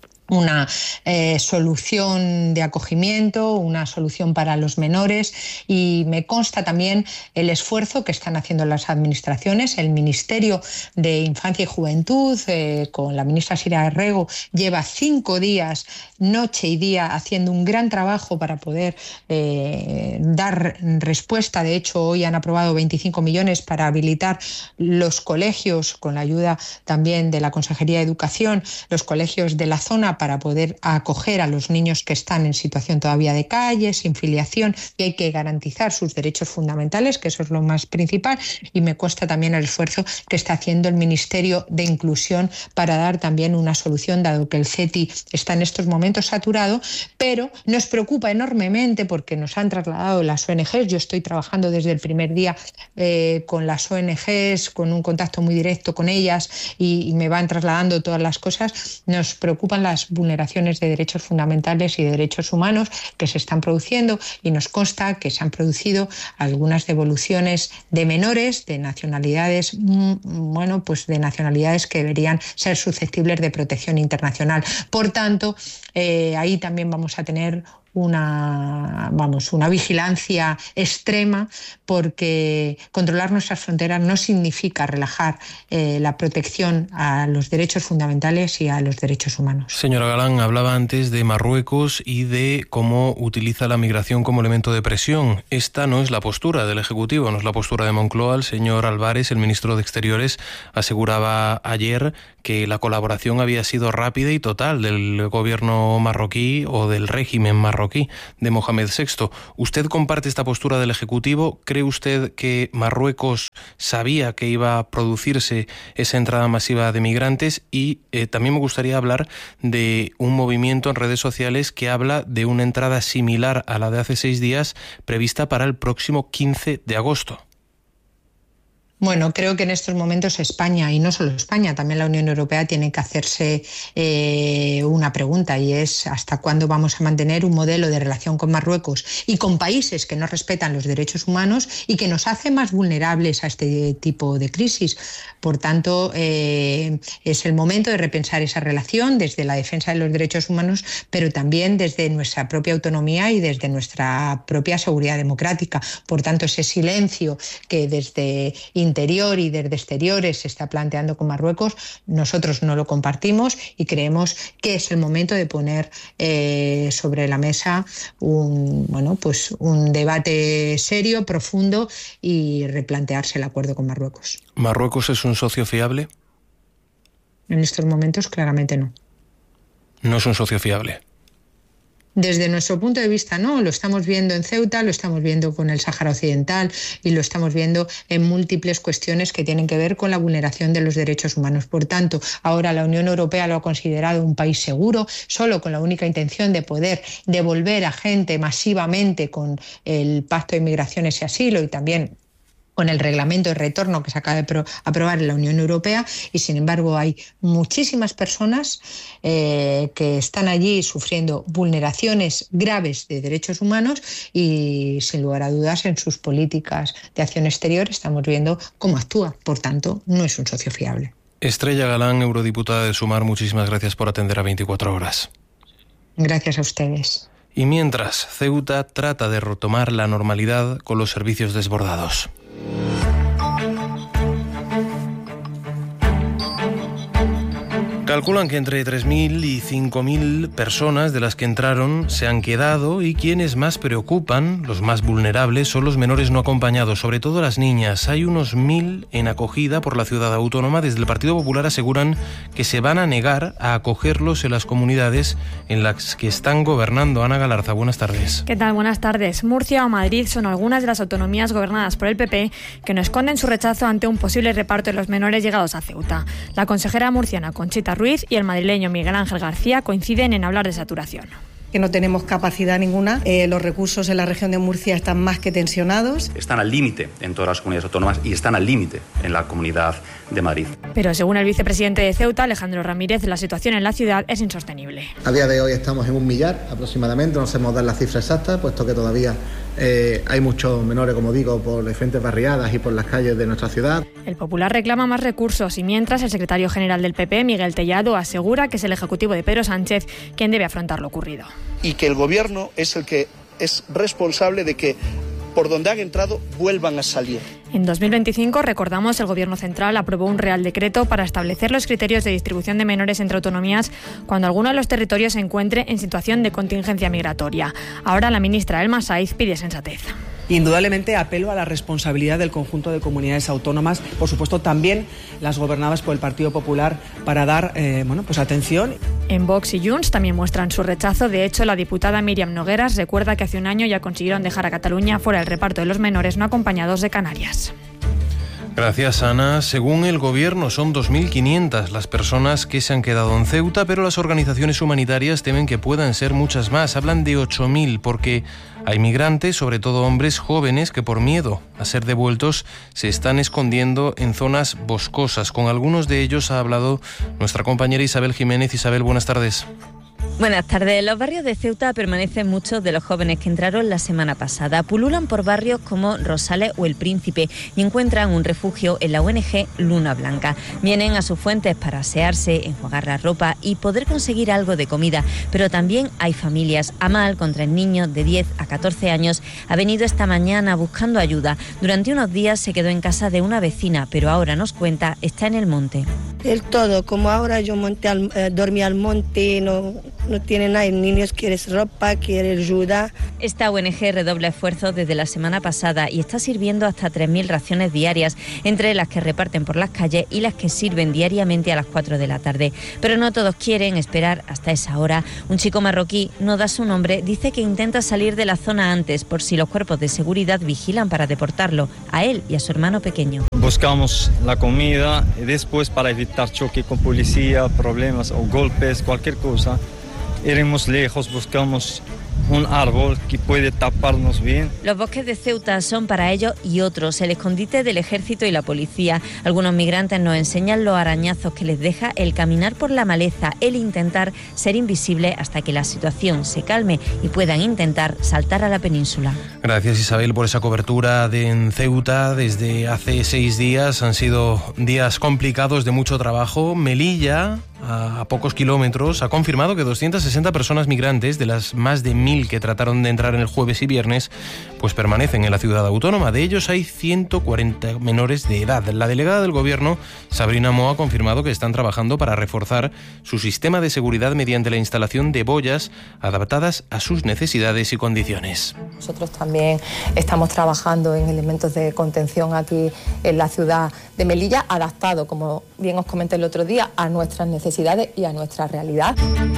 una eh, solución de acogimiento, una solución para los menores, y me consta también el esfuerzo que están haciendo las administraciones. El Ministerio de Infancia y Juventud, eh, con la ministra Sira Rego, lleva cinco días, noche y día, haciendo un gran trabajo para poder eh, dar respuesta. De hecho, hoy han aprobado veinticinco millones para habilitar los colegios, con la ayuda también de la Consejería de Educación, los colegios de la zona, para poder acoger a los niños que están en situación todavía de calle, sin filiación, y hay que garantizar sus derechos fundamentales, que eso es lo más principal. Y me consta también el esfuerzo que está haciendo el Ministerio de Inclusión para dar también una solución, dado que el C E T I está en estos momentos saturado, pero nos preocupa enormemente porque nos han trasladado las O N Ges. Yo estoy trabajando desde el primer día eh, con las O N Ges, con un contacto muy directo con ellas, y, y me van trasladando todas las cosas. Nos preocupan las vulneraciones de derechos fundamentales y de derechos humanos que se están produciendo, y nos consta que se han producido algunas devoluciones de menores de nacionalidades, bueno, pues de nacionalidades que deberían ser susceptibles de protección internacional. Por tanto, eh, ahí también vamos a tener una, vamos, una vigilancia extrema, porque controlar nuestras fronteras no significa relajar eh, la protección a los derechos fundamentales y a los derechos humanos. Señora Galán, hablaba antes de Marruecos y de cómo utiliza la migración como elemento de presión. Esta no es la postura del Ejecutivo, no es la postura de Moncloa. El señor Álvarez, el ministro de Exteriores, aseguraba ayer que la colaboración había sido rápida y total del gobierno marroquí o del régimen marroquí de Mohamed sexto. ¿Usted comparte esta postura del Ejecutivo? ¿Cree usted que Marruecos sabía que iba a producirse esa entrada masiva de migrantes? Y eh, también me gustaría hablar de un movimiento en redes sociales que habla de una entrada similar a la de hace seis días prevista para el próximo quince de agosto. Bueno, creo que en estos momentos España, y no solo España, también la Unión Europea tiene que hacerse eh, una pregunta, y es ¿hasta cuándo vamos a mantener un modelo de relación con Marruecos y con países que no respetan los derechos humanos y que nos hace más vulnerables a este tipo de crisis? Por tanto, eh, es el momento de repensar esa relación desde la defensa de los derechos humanos, pero también desde nuestra propia autonomía y desde nuestra propia seguridad democrática. Por tanto, ese silencio que desde interior y desde exteriores se está planteando con Marruecos, nosotros no lo compartimos y creemos que es el momento de poner eh, sobre la mesa un, bueno, pues un debate serio, profundo, y replantearse el acuerdo con Marruecos. ¿Marruecos es un socio fiable? En estos momentos, claramente no. No es un socio fiable. Desde nuestro punto de vista, no, lo estamos viendo en Ceuta, lo estamos viendo con el Sáhara Occidental y lo estamos viendo en múltiples cuestiones que tienen que ver con la vulneración de los derechos humanos. Por tanto, ahora la Unión Europea lo ha considerado un país seguro, solo con la única intención de poder devolver a gente masivamente con el Pacto de Migraciones y Asilo y también con el reglamento de retorno que se acaba de pro- aprobar en la Unión Europea, y sin embargo hay muchísimas personas eh, que están allí sufriendo vulneraciones graves de derechos humanos y, sin lugar a dudas, en sus políticas de acción exterior estamos viendo cómo actúa. Por tanto, no es un socio fiable. Estrella Galán, eurodiputada de Sumar, muchísimas gracias por atender a veinticuatro horas. Gracias a ustedes. Y mientras, Ceuta trata de retomar la normalidad con los servicios desbordados. Calculan que entre tres mil y cinco mil personas de las que entraron se han quedado, y quienes más preocupan, los más vulnerables, son los menores no acompañados, sobre todo las niñas. Hay unos mil en acogida por la ciudad autónoma. Desde el Partido Popular aseguran que se van a negar a acogerlos en las comunidades en las que están gobernando. Ana Galarza, buenas tardes. ¿Qué tal? Buenas tardes. Murcia o Madrid son algunas de las autonomías gobernadas por el P P que no esconden su rechazo ante un posible reparto de los menores llegados a Ceuta. La consejera murciana Conchita Ruiz y el madrileño Miguel Ángel García coinciden en hablar de saturación. Que no tenemos capacidad ninguna, eh, los recursos en la región de Murcia están más que tensionados. Están al límite en todas las comunidades autónomas y están al límite en la Comunidad de Madrid. Pero según el vicepresidente de Ceuta, Alejandro Ramírez, la situación en la ciudad es insostenible. A día de hoy estamos en un millar aproximadamente, no sabemos dar la cifra exacta, puesto que todavía eh, hay muchos menores, como digo, por diferentes barriadas y por las calles de nuestra ciudad. El Popular reclama más recursos y mientras el secretario general del P P, Miguel Tellado, asegura que es el Ejecutivo de Pedro Sánchez quien debe afrontar lo ocurrido. Y que el Gobierno es el que es responsable de que por donde han entrado vuelvan a salir. En dos mil veinticinco, recordamos, el Gobierno central aprobó un Real Decreto para establecer los criterios de distribución de menores entre autonomías cuando alguno de los territorios se encuentre en situación de contingencia migratoria. Ahora la ministra Elma Saiz pide sensatez. Indudablemente apelo a la responsabilidad del conjunto de comunidades autónomas, por supuesto también las gobernadas por el Partido Popular, para dar eh, bueno, pues atención. En Vox y Junts también muestran su rechazo. De hecho, la diputada Míriam Nogueras recuerda que hace un año ya consiguieron dejar a Cataluña fuera del reparto de los menores no acompañados de Canarias. Gracias, Ana. Según el Gobierno, son dos mil quinientas las personas que se han quedado en Ceuta, pero las organizaciones humanitarias temen que puedan ser muchas más. Hablan de ocho mil porque hay migrantes, sobre todo hombres jóvenes, que por miedo a ser devueltos se están escondiendo en zonas boscosas. Con algunos de ellos ha hablado nuestra compañera Isabel Jiménez. Isabel, buenas tardes. Buenas tardes. En los barrios de Ceuta permanecen muchos de los jóvenes que entraron la semana pasada. Pululan por barrios como Rosales o El Príncipe y encuentran un refugio en la O N G Luna Blanca. Vienen a sus fuentes para asearse, enjuagar la ropa y poder conseguir algo de comida. Pero también hay familias. Amal, con tres niños de diez a catorce años, ha venido esta mañana buscando ayuda. Durante unos días se quedó en casa de una vecina, pero ahora nos cuenta, está en el monte. El todo, como ahora yo monté al, eh, dormí al monte, no, no tiene nada, el niño quiere ropa, quiere ayuda. Esta O N G redobla esfuerzos desde la semana pasada y está sirviendo hasta tres mil raciones diarias, entre las que reparten por las calles y las que sirven diariamente a las cuatro de la tarde. Pero no todos quieren esperar hasta esa hora. Un chico marroquí, no da su nombre, dice que intenta salir de la zona antes por si los cuerpos de seguridad vigilan para deportarlo, a él y a su hermano pequeño. Buscamos la comida y después, para evitar choque con policía, problemas o golpes, cualquier cosa, iremos lejos, buscamos un árbol que puede taparnos bien. Los bosques de Ceuta son para ellos y otros el escondite del ejército y la policía. Algunos migrantes nos enseñan los arañazos que les deja el caminar por la maleza, el intentar ser invisible hasta que la situación se calme y puedan intentar saltar a la península. Gracias, Isabel, por esa cobertura de en Ceuta. Desde hace seis días han sido días complicados de mucho trabajo. Melilla, a pocos kilómetros, ha confirmado que doscientas sesenta personas migrantes, de las más de mil que trataron de entrar en el jueves y viernes, pues permanecen en la ciudad autónoma. De ellos hay ciento cuarenta menores de edad. La delegada del Gobierno, Sabrina Moa, ha confirmado que están trabajando para reforzar su sistema de seguridad mediante la instalación de boyas adaptadas a sus necesidades y condiciones. Nosotros también estamos trabajando en elementos de contención aquí en la ciudad de Melilla, adaptado, como bien os comenté el otro día, a nuestras necesidades y a nuestra realidad.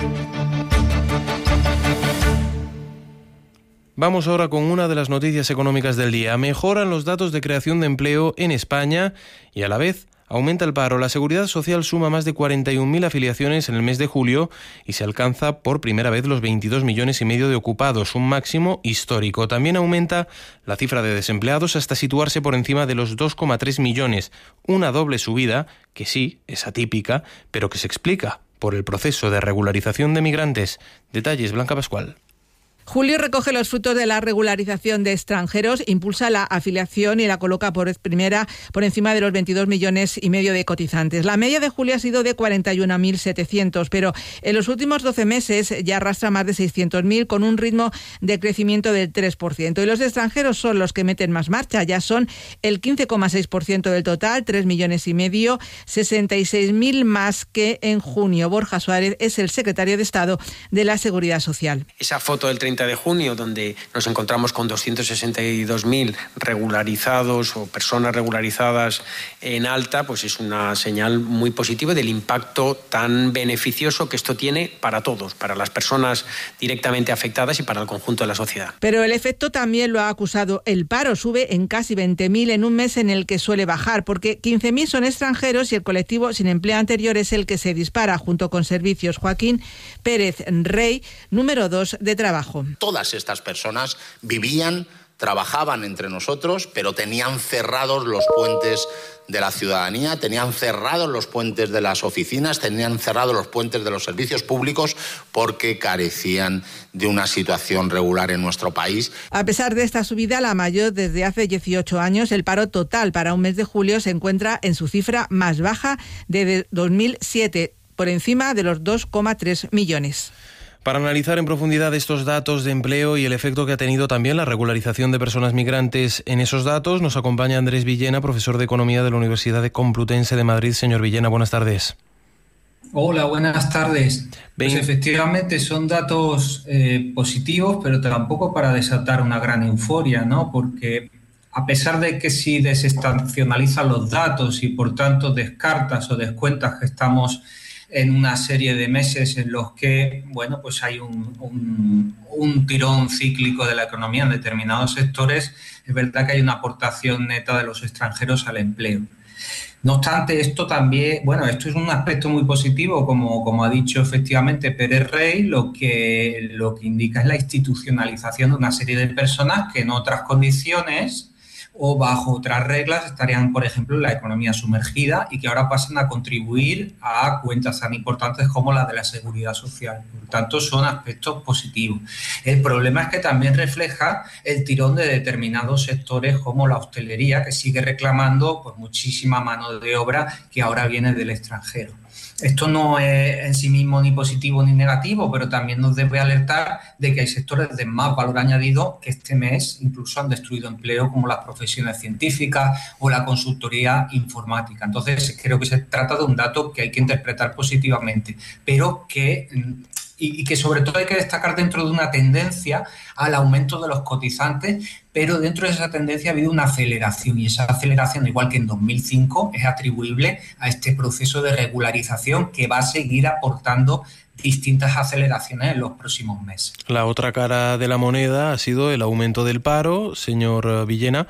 Vamos ahora con una de las noticias económicas del día. Mejoran los datos de creación de empleo en España y a la vez aumenta el paro. La Seguridad Social suma más de cuarenta y un mil afiliaciones en el mes de julio y se alcanza por primera vez los veintidós millones y medio de ocupados, un máximo histórico. También aumenta la cifra de desempleados hasta situarse por encima de los dos coma tres millones, una doble subida que sí es atípica, pero que se explica por el proceso de regularización de migrantes. Detalles, Blanca Pascual. Julio recoge los frutos de la regularización de extranjeros, impulsa la afiliación y la coloca por primera por encima de los veintidós millones y medio de cotizantes. La media de julio ha sido de cuarenta y un mil setecientos, pero en los últimos doce meses ya arrastra más de seiscientos mil con un ritmo de crecimiento del tres por ciento. Y los extranjeros son los que meten más marcha, ya son el quince coma seis por ciento del total, tres millones y medio, sesenta y seis mil más que en junio. Borja Suárez es el secretario de Estado de la Seguridad Social. Esa foto del treinta de junio, donde nos encontramos con doscientos sesenta y dos mil regularizados o personas regularizadas en alta, pues es una señal muy positiva del impacto tan beneficioso que esto tiene para todos, para las personas directamente afectadas y para el conjunto de la sociedad. Pero el efecto también lo ha acusado el paro, sube en casi veinte mil en un mes en el que suele bajar, porque quince mil son extranjeros y el colectivo sin empleo anterior es el que se dispara, junto con Servicios. Joaquín Pérez Rey, número dos de trabajo. Todas estas personas vivían, trabajaban entre nosotros, pero tenían cerrados los puentes de la ciudadanía, tenían cerrados los puentes de las oficinas, tenían cerrados los puentes de los servicios públicos porque carecían de una situación regular en nuestro país. A pesar de esta subida, la mayor desde hace dieciocho años, el paro total para un mes de julio se encuentra en su cifra más baja desde dos mil siete, por encima de los dos coma tres millones. Para analizar en profundidad estos datos de empleo y el efecto que ha tenido también la regularización de personas migrantes en esos datos, nos acompaña Andrés Villena, profesor de Economía de la Universidad de Complutense de Madrid. Señor Villena, buenas tardes. Hola, buenas tardes. Pues efectivamente son datos eh, positivos, pero tampoco para desatar una gran euforia, ¿no? Porque a pesar de que si desestacionalizas los datos y por tanto descartas o descuentas que estamos en una serie de meses en los que, bueno, pues hay un, un, un tirón cíclico de la economía en determinados sectores, es verdad que hay una aportación neta de los extranjeros al empleo. No obstante, esto también, bueno, esto es un aspecto muy positivo, como, como ha dicho efectivamente Pérez Rey, lo que, lo que indica es la institucionalización de una serie de personas que en otras condiciones o bajo otras reglas estarían, por ejemplo, en la economía sumergida y que ahora pasan a contribuir a cuentas tan importantes como la de la seguridad social. Por tanto, son aspectos positivos. El problema es que también refleja el tirón de determinados sectores como la hostelería, que sigue reclamando pues, muchísima mano de obra que ahora viene del extranjero. Esto no es en sí mismo ni positivo ni negativo, pero también nos debe alertar de que hay sectores de más valor añadido que este mes incluso han destruido empleo, como las profesiones científicas o la consultoría informática. Entonces, creo que se trata de un dato que hay que interpretar positivamente, pero que... Y, y que sobre todo hay que destacar dentro de una tendencia al aumento de los cotizantes, pero dentro de esa tendencia ha habido una aceleración y esa aceleración, igual que en dos mil cinco, es atribuible a este proceso de regularización que va a seguir aportando distintas aceleraciones en los próximos meses. La otra cara de la moneda ha sido el aumento del paro, señor Villena.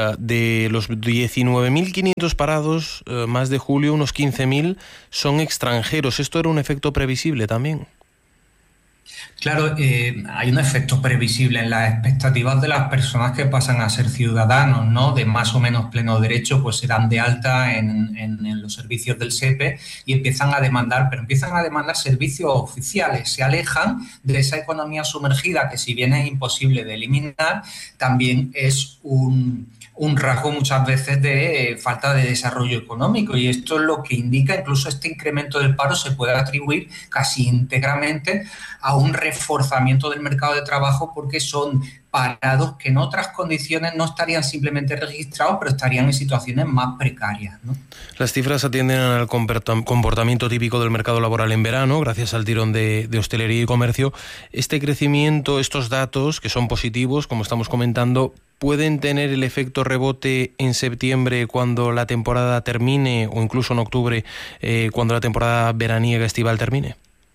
De los diecinueve mil quinientos parados, más de julio, unos quince mil son extranjeros. ¿Esto era un efecto previsible también? Claro, eh, hay un efecto previsible en las expectativas de las personas que pasan a ser ciudadanos, ¿no? De más o menos pleno derecho, pues se dan de alta en, en, en los servicios del S E P E y empiezan a demandar, pero empiezan a demandar servicios oficiales, se alejan de esa economía sumergida que, si bien es imposible de eliminar, también es un... un rasgo muchas veces de eh, falta de desarrollo económico, y esto es lo que indica, incluso este incremento del paro se puede atribuir casi íntegramente a un reforzamiento del mercado de trabajo, porque son parados que en otras condiciones no estarían simplemente registrados, pero estarían en situaciones más precarias, ¿no? Las cifras atienden al comportamiento típico del mercado laboral en verano, gracias al tirón de, de hostelería y comercio. Este crecimiento, estos datos, que son positivos, como estamos comentando, ¿pueden tener el efecto rebote en septiembre cuando la temporada termine, o incluso en octubre eh, cuando la temporada veraniega estival termine?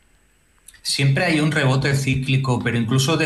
Siempre hay un rebote cíclico, pero incluso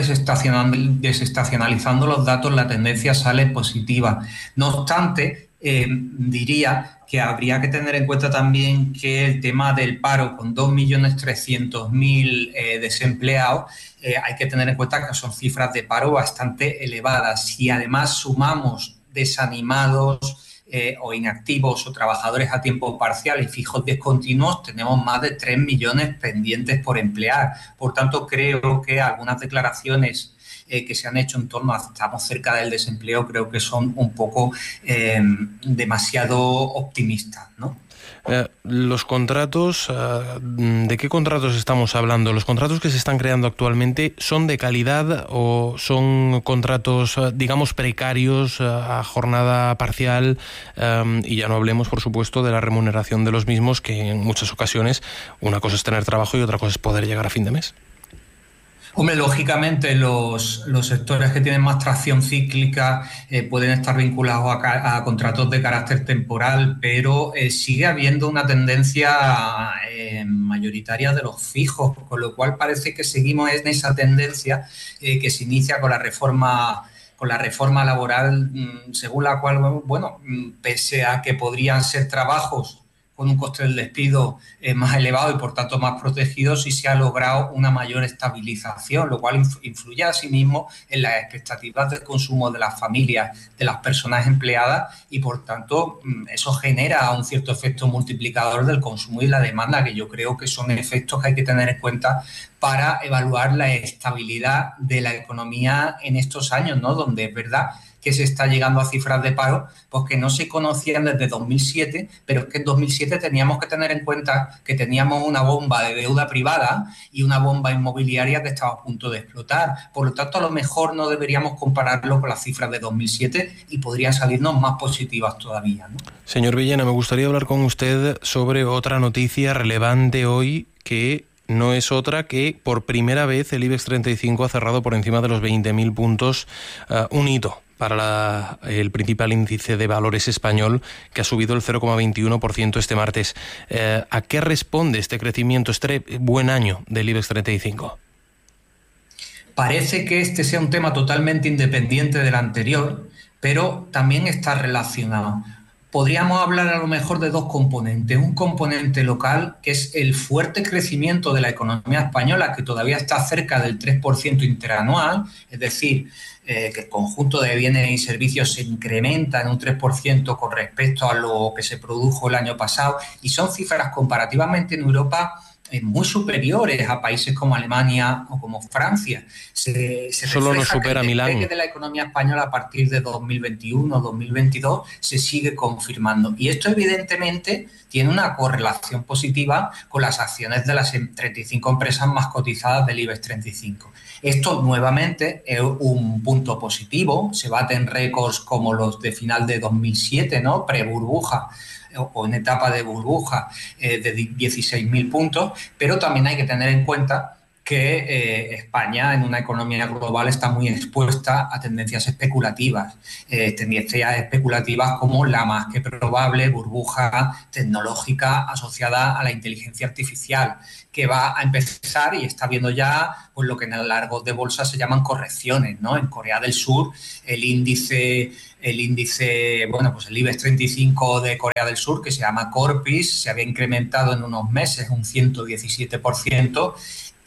desestacionalizando los datos la tendencia sale positiva. No obstante, eh, diría que habría que tener en cuenta también que el tema del paro, con dos millones trescientos mil eh, desempleados, eh, hay que tener en cuenta que son cifras de paro bastante elevadas. Si además sumamos desanimados, Eh, o inactivos o trabajadores a tiempo parcial y fijos discontinuos, tenemos más de tres millones pendientes por emplear. Por tanto, creo que algunas declaraciones eh, que se han hecho en torno a estamos cerca del desempleo creo que son un poco eh, demasiado optimistas, ¿no? Eh, los contratos, uh, ¿de qué contratos estamos hablando? ¿Los contratos que se están creando actualmente son de calidad o son contratos, uh, digamos, precarios, uh, a jornada parcial? Um, y ya no hablemos, por supuesto, de la remuneración de los mismos, que en muchas ocasiones una cosa es tener trabajo y otra cosa es poder llegar a fin de mes. Hombre, lógicamente los, los sectores que tienen más tracción cíclica eh, pueden estar vinculados a, a contratos de carácter temporal, pero eh, sigue habiendo una tendencia eh, mayoritaria de los fijos, con lo cual parece que seguimos en esa tendencia eh, que se inicia con la reforma con la reforma laboral, según la cual, bueno, pese a que podrían ser trabajos con un coste del despido eh, más elevado y por tanto más protegido, sí se ha logrado una mayor estabilización, lo cual influye asimismo en las expectativas de consumo de las familias, de las personas empleadas, y por tanto eso genera un cierto efecto multiplicador del consumo y la demanda, que yo creo que son efectos que hay que tener en cuenta para evaluar la estabilidad de la economía en estos años, ¿no? Donde es verdad que se está llegando a cifras de paro pues que no se conocían desde dos mil siete, pero es que en dos mil siete teníamos que tener en cuenta que teníamos una bomba de deuda privada y una bomba inmobiliaria que estaba a punto de explotar. Por lo tanto, a lo mejor no deberíamos compararlo con las cifras de dos mil siete y podrían salirnos más positivas todavía, ¿no? Señor Villena, me gustaría hablar con usted sobre otra noticia relevante hoy, que no es otra que por primera vez el IBEX treinta y cinco ha cerrado por encima de los veinte mil puntos, uh, un hito para la, el principal índice de valores español, que ha subido el cero coma veintiuno por ciento este martes. Eh, ¿A qué responde este crecimiento, este buen año del IBEX treinta y cinco? Parece que este sea un tema totalmente independiente del anterior, pero también está relacionado. Podríamos hablar a lo mejor de dos componentes. Un componente local, que es el fuerte crecimiento de la economía española, que todavía está cerca del tres por ciento interanual, es decir, eh, que el conjunto de bienes y servicios se incrementa en un tres por ciento con respecto a lo que se produjo el año pasado, y son cifras comparativamente en Europa eh, muy superiores a países como Alemania o como Francia. Se, se Solo nos supera que el Milán. despegue de la economía española a partir de dos mil veintiuno dos mil veintidós se sigue confirmando. Y esto evidentemente tiene una correlación positiva con las acciones de las treinta y cinco empresas más cotizadas del IBEX treinta y cinco. Esto nuevamente es un punto positivo, se baten récords como los de final de dos mil siete, ¿no? Pre-burbuja o en etapa de burbuja eh, de dieciséis mil puntos, pero también hay que tener en cuenta que eh, España en una economía global está muy expuesta a tendencias especulativas, eh, tendencias especulativas como la más que probable burbuja tecnológica asociada a la inteligencia artificial, que va a empezar y está viendo ya pues, lo que en el largo de bolsa se llaman correcciones, ¿no? En Corea del Sur el índice, el índice, bueno, pues el IBEX treinta y cinco de Corea del Sur, que se llama Corpis, se había incrementado en unos meses un ciento diecisiete por ciento,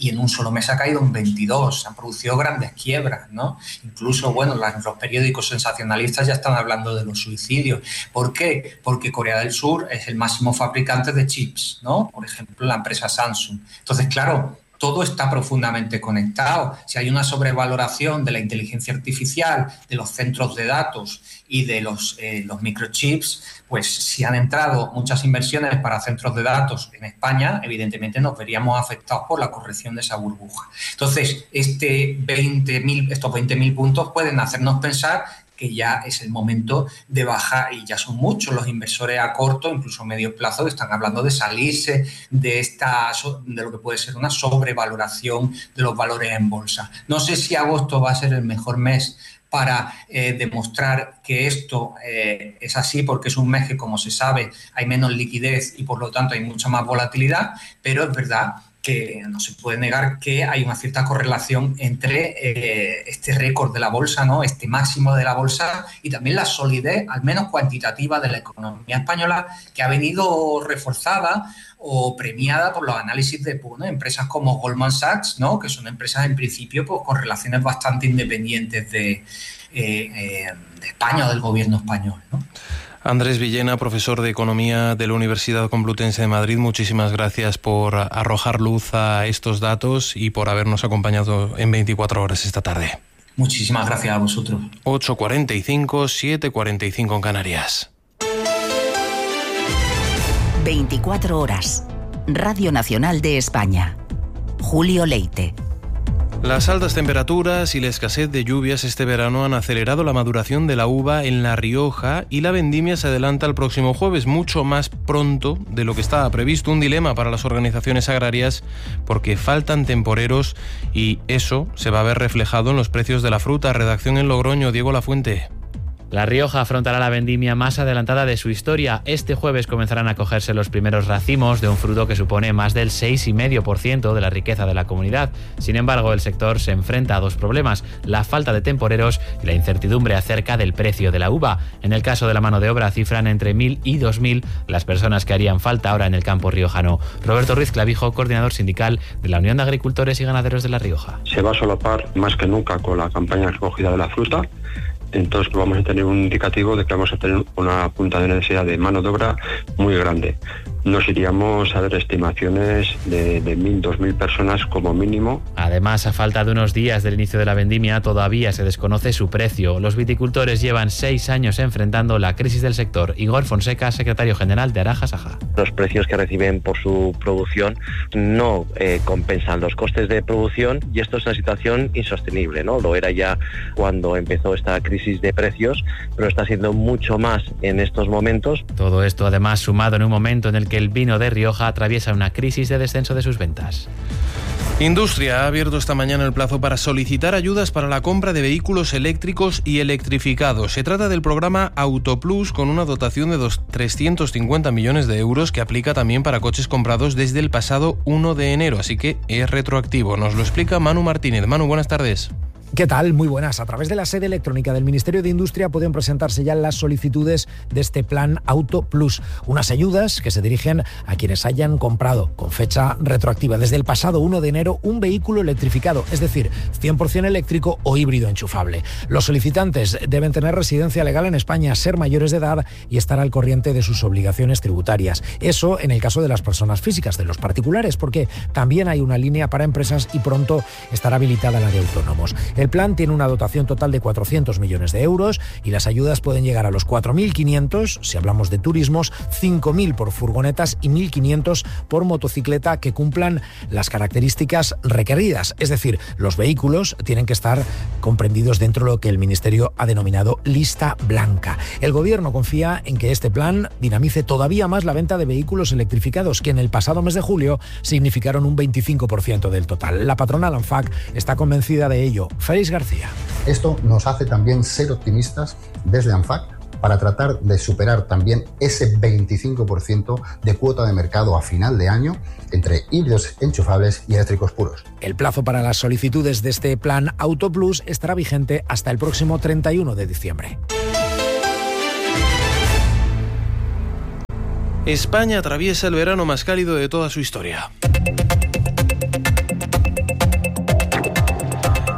y en un solo mes ha caído un veintidós. Se han producido grandes quiebras, ¿no? Incluso, bueno, las, los periódicos sensacionalistas ya están hablando de los suicidios. ¿Por qué? Porque Corea del Sur es el máximo fabricante de chips, ¿no? Por ejemplo, la empresa Samsung. Entonces, claro, todo está profundamente conectado. Si hay una sobrevaloración de la inteligencia artificial, de los centros de datos y de los, eh, los microchips, pues si han entrado muchas inversiones para centros de datos en España, evidentemente nos veríamos afectados por la corrección de esa burbuja. Entonces, este veinte mil, estos veinte mil puntos pueden hacernos pensar que ya es el momento de bajar, y ya son muchos los inversores a corto, incluso medio plazo, que están hablando de salirse de, esta, de lo que puede ser una sobrevaloración de los valores en bolsa. No sé si agosto va a ser el mejor mes para eh, demostrar que esto eh, es así, porque es un mes que, como se sabe, hay menos liquidez y por lo tanto hay mucha más volatilidad, pero es verdad que no se puede negar que hay una cierta correlación entre eh, este récord de la bolsa, ¿no? Este máximo de la bolsa, y también la solidez, al menos cuantitativa, de la economía española, que ha venido reforzada o premiada por los análisis de pues, ¿no? empresas como Goldman Sachs, ¿no? Que son empresas en principio pues, con relaciones bastante independientes de, eh, eh, de España o del gobierno español, ¿no? Andrés Villena, profesor de Economía de la Universidad Complutense de Madrid, muchísimas gracias por arrojar luz a estos datos y por habernos acompañado en veinticuatro horas esta tarde. Muchísimas gracias a vosotros. ocho cuarenta y cinco, siete cuarenta y cinco en Canarias. veinticuatro horas. Radio Nacional de España. Julio Leite. Las altas temperaturas y la escasez de lluvias este verano han acelerado la maduración de la uva en La Rioja y la vendimia se adelanta el próximo jueves, mucho más pronto de lo que estaba previsto. Un dilema para las organizaciones agrarias porque faltan temporeros y eso se va a ver reflejado en los precios de la fruta. Redacción en Logroño, Diego Lafuente. La Rioja afrontará la vendimia más adelantada de su historia. Este jueves comenzarán a cogerse los primeros racimos de un fruto que supone más del seis coma cinco por ciento de la riqueza de la comunidad. Sin embargo, el sector se enfrenta a dos problemas: la falta de temporeros y la incertidumbre acerca del precio de la uva. En el caso de la mano de obra, cifran entre mil y dos mil las personas que harían falta ahora en el campo riojano. Roberto Ruiz Clavijo, coordinador sindical de la Unión de Agricultores y Ganaderos de La Rioja. Se va a solapar más que nunca con la campaña de recogida de la fruta. Entonces vamos a tener un indicativo de que vamos a tener una punta de necesidad de mano de obra muy grande. Nos iríamos a ver estimaciones de, de mil, dos mil personas como mínimo. Además, a falta de unos días del inicio de la vendimia, todavía se desconoce su precio. Los viticultores llevan seis años enfrentando la crisis del sector. Igor Fonseca, secretario general de Araja Saja. Los precios que reciben por su producción no eh, compensan los costes de producción y esto es una situación insostenible, ¿no? Lo era ya cuando empezó esta crisis de precios, pero está siendo mucho más en estos momentos. Todo esto además sumado en un momento en el que el vino de Rioja atraviesa una crisis de descenso de sus ventas. Industria ha abierto esta mañana el plazo para solicitar ayudas para la compra de vehículos eléctricos y electrificados. Se trata del programa Autoplus, con una dotación de trescientos cincuenta millones de euros que aplica también para coches comprados desde el pasado uno de enero, así que es retroactivo. Nos lo explica Manu Martínez. Manu, buenas tardes. ¿Qué tal? Muy buenas. A través de la sede electrónica del Ministerio de Industria pueden presentarse ya las solicitudes de este plan Auto Plus, unas ayudas que se dirigen a quienes hayan comprado con fecha retroactiva desde el pasado uno de enero un vehículo electrificado, es decir, cien por ciento eléctrico o híbrido enchufable. Los solicitantes deben tener residencia legal en España, ser mayores de edad y estar al corriente de sus obligaciones tributarias. Eso en el caso de las personas físicas, de los particulares, porque también hay una línea para empresas y pronto estará habilitada la de autónomos. El plan tiene una dotación total de cuatrocientos millones de euros y las ayudas pueden llegar a los cuatro mil quinientos si hablamos de turismos, cinco mil por furgonetas y mil quinientos por motocicleta que cumplan las características requeridas. Es decir, los vehículos tienen que estar comprendidos dentro de lo que el Ministerio ha denominado lista blanca. El Gobierno confía en que este plan dinamice todavía más la venta de vehículos electrificados, que en el pasado mes de julio significaron un veinticinco por ciento del total. La patronal ANFAC está convencida de ello. Félix García. Esto nos hace también ser optimistas desde ANFAC para tratar de superar también ese veinticinco por ciento de cuota de mercado a final de año entre híbridos enchufables y eléctricos puros. El plazo para las solicitudes de este plan Auto Plus estará vigente hasta el próximo treinta y uno de diciembre. España atraviesa el verano más cálido de toda su historia.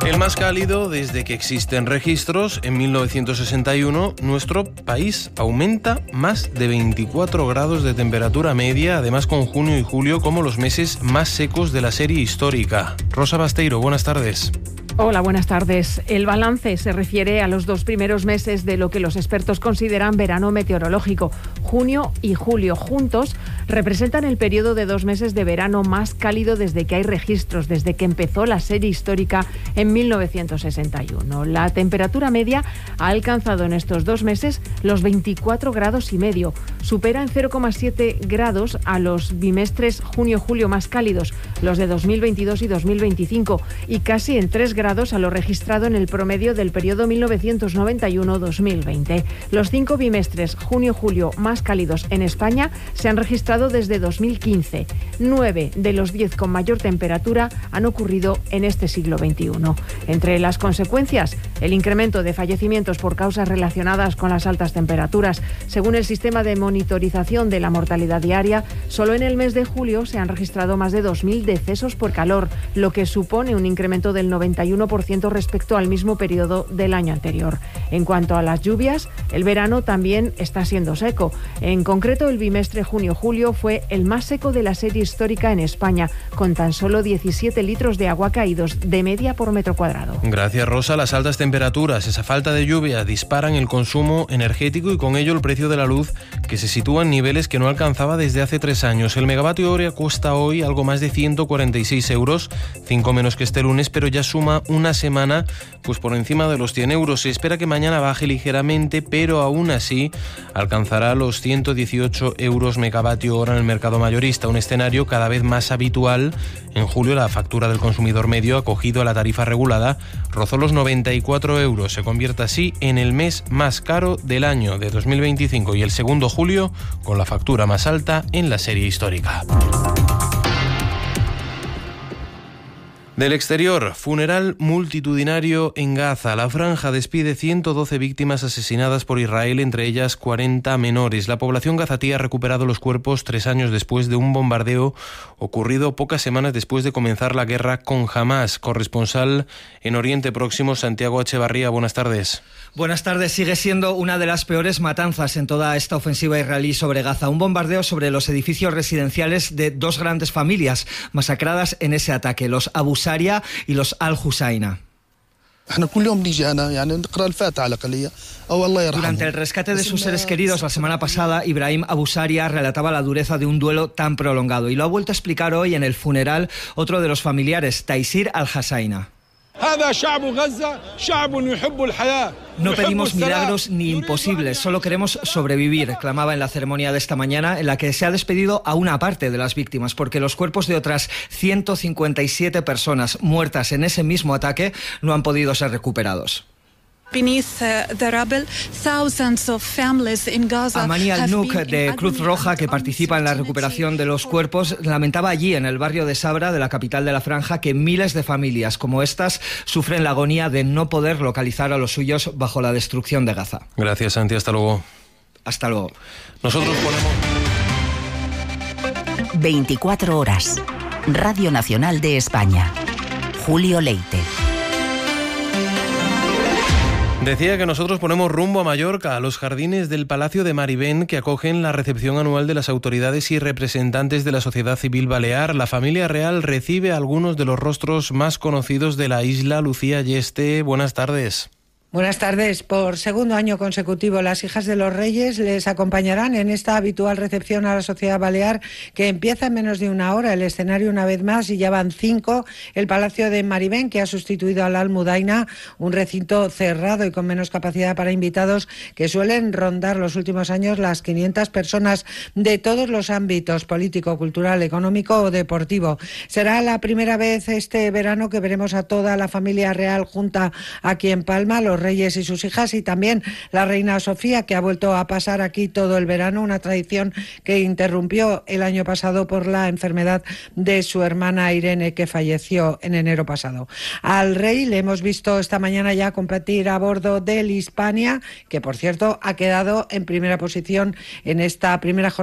El más cálido desde que existen registros. En mil novecientos sesenta y uno, nuestro país aumenta más de veinticuatro grados de temperatura media, además con junio y julio como los meses más secos de la serie histórica. Rosa Basteiro, buenas tardes. Hola, buenas tardes. El balance se refiere a los dos primeros meses de lo que los expertos consideran verano meteorológico. Junio y julio juntos representan el periodo de dos meses de verano más cálido desde que hay registros, desde que empezó la serie histórica en mil novecientos sesenta y uno. La temperatura media ha alcanzado en estos dos meses los veinticuatro grados y medio. Supera en cero coma siete grados a los bimestres junio-julio más cálidos, los de dos mil veintidós y dos mil veinticinco, y casi en tres grados a lo registrado en el promedio del periodo mil novecientos noventa y uno a dos mil veinte. Los cinco bimestres junio-julio más cálidos en España se han registrado desde dos mil quince. Nueve de los diez con mayor temperatura han ocurrido en este siglo veintiuno. Entre las consecuencias, el incremento de fallecimientos por causas relacionadas con las altas temperaturas. Según el sistema de monitorización de la mortalidad diaria, solo en el mes de julio se han registrado más de dos mil decesos por calor, lo que supone un incremento del noventa y uno por ciento respecto al mismo periodo del año anterior. En cuanto a las lluvias, el verano también está siendo seco. En concreto, el bimestre junio-julio fue el más seco de la serie histórica en España, con tan solo diecisiete litros de agua caídos de media por metro cuadrado. Gracias, Rosa. Las altas temperaturas, esa falta de lluvia, disparan el consumo energético y con ello el precio de la luz, que se sitúa en niveles que no alcanzaba desde hace tres años. El megavatio hora cuesta hoy algo más de ciento cuarenta y seis euros, cinco menos que este lunes, pero ya suma una semana pues por encima de los cien euros. Se espera que mañana baje ligeramente, pero aún así alcanzará los ciento dieciocho euros megavatio hora en el mercado mayorista, un escenario cada vez más habitual. En julio la factura del consumidor medio, acogido a la tarifa regulada, rozó los noventa y cuatro euros. Se convierte así en el mes más caro del año de dos mil veinticinco y el segundo julio con la factura más alta en la serie histórica. Del exterior, funeral multitudinario en Gaza. La franja despide ciento doce víctimas asesinadas por Israel, entre ellas cuarenta menores. La población gazatí ha recuperado los cuerpos tres años después de un bombardeo ocurrido pocas semanas después de comenzar la guerra con Hamás. Corresponsal en Oriente Próximo, Santiago Echevarría, buenas tardes. Buenas tardes. Sigue siendo una de las peores matanzas en toda esta ofensiva israelí sobre Gaza. Un bombardeo sobre los edificios residenciales de dos grandes familias masacradas en ese ataque, los Abu Saria y los Al-Husayna. Durante el rescate de sus seres queridos la semana pasada, Ibrahim Abu Saria relataba la dureza de un duelo tan prolongado y lo ha vuelto a explicar hoy en el funeral otro de los familiares, Taysir Al-Husayna. No pedimos milagros ni imposibles, solo queremos sobrevivir, clamaba en la ceremonia de esta mañana, en la que se ha despedido a una parte de las víctimas, porque los cuerpos de otras ciento cincuenta y siete personas muertas en ese mismo ataque no han podido ser recuperados. Amani Al-Nouk, de Cruz Roja, que participa en la recuperación de los cuerpos, lamentaba allí, en el barrio de Sabra, de la capital de la Franja, que miles de familias como estas sufren la agonía de no poder localizar a los suyos bajo la destrucción de Gaza. Gracias, Santi. Hasta luego. Hasta luego. Nosotros ponemos... veinticuatro horas. Radio Nacional de España. Julio Leite. Decía que nosotros ponemos rumbo a Mallorca, a los jardines del Palacio de Marivén, que acogen la recepción anual de las autoridades y representantes de la sociedad civil balear. La familia real recibe a algunos de los rostros más conocidos de la isla. Lucía Yeste, buenas tardes. Buenas tardes. Por segundo año consecutivo, las hijas de los Reyes les acompañarán en esta habitual recepción a la sociedad balear, que empieza en menos de una hora. El escenario, una vez más, y ya van cinco, el Palacio de Marivén, que ha sustituido al Almudaina, un recinto cerrado y con menos capacidad para invitados, que suelen rondar los últimos años las quinientas personas de todos los ámbitos: político, cultural, económico o deportivo. Será la primera vez este verano que veremos a toda la familia real junta aquí en Palma, los Reyes y sus hijas, y también la reina Sofía, que ha vuelto a pasar aquí todo el verano, una tradición que interrumpió el año pasado por la enfermedad de su hermana Irene, que falleció en enero pasado. Al rey le hemos visto esta mañana ya competir a bordo del Hispania, que por cierto ha quedado en primera posición en esta primera jornada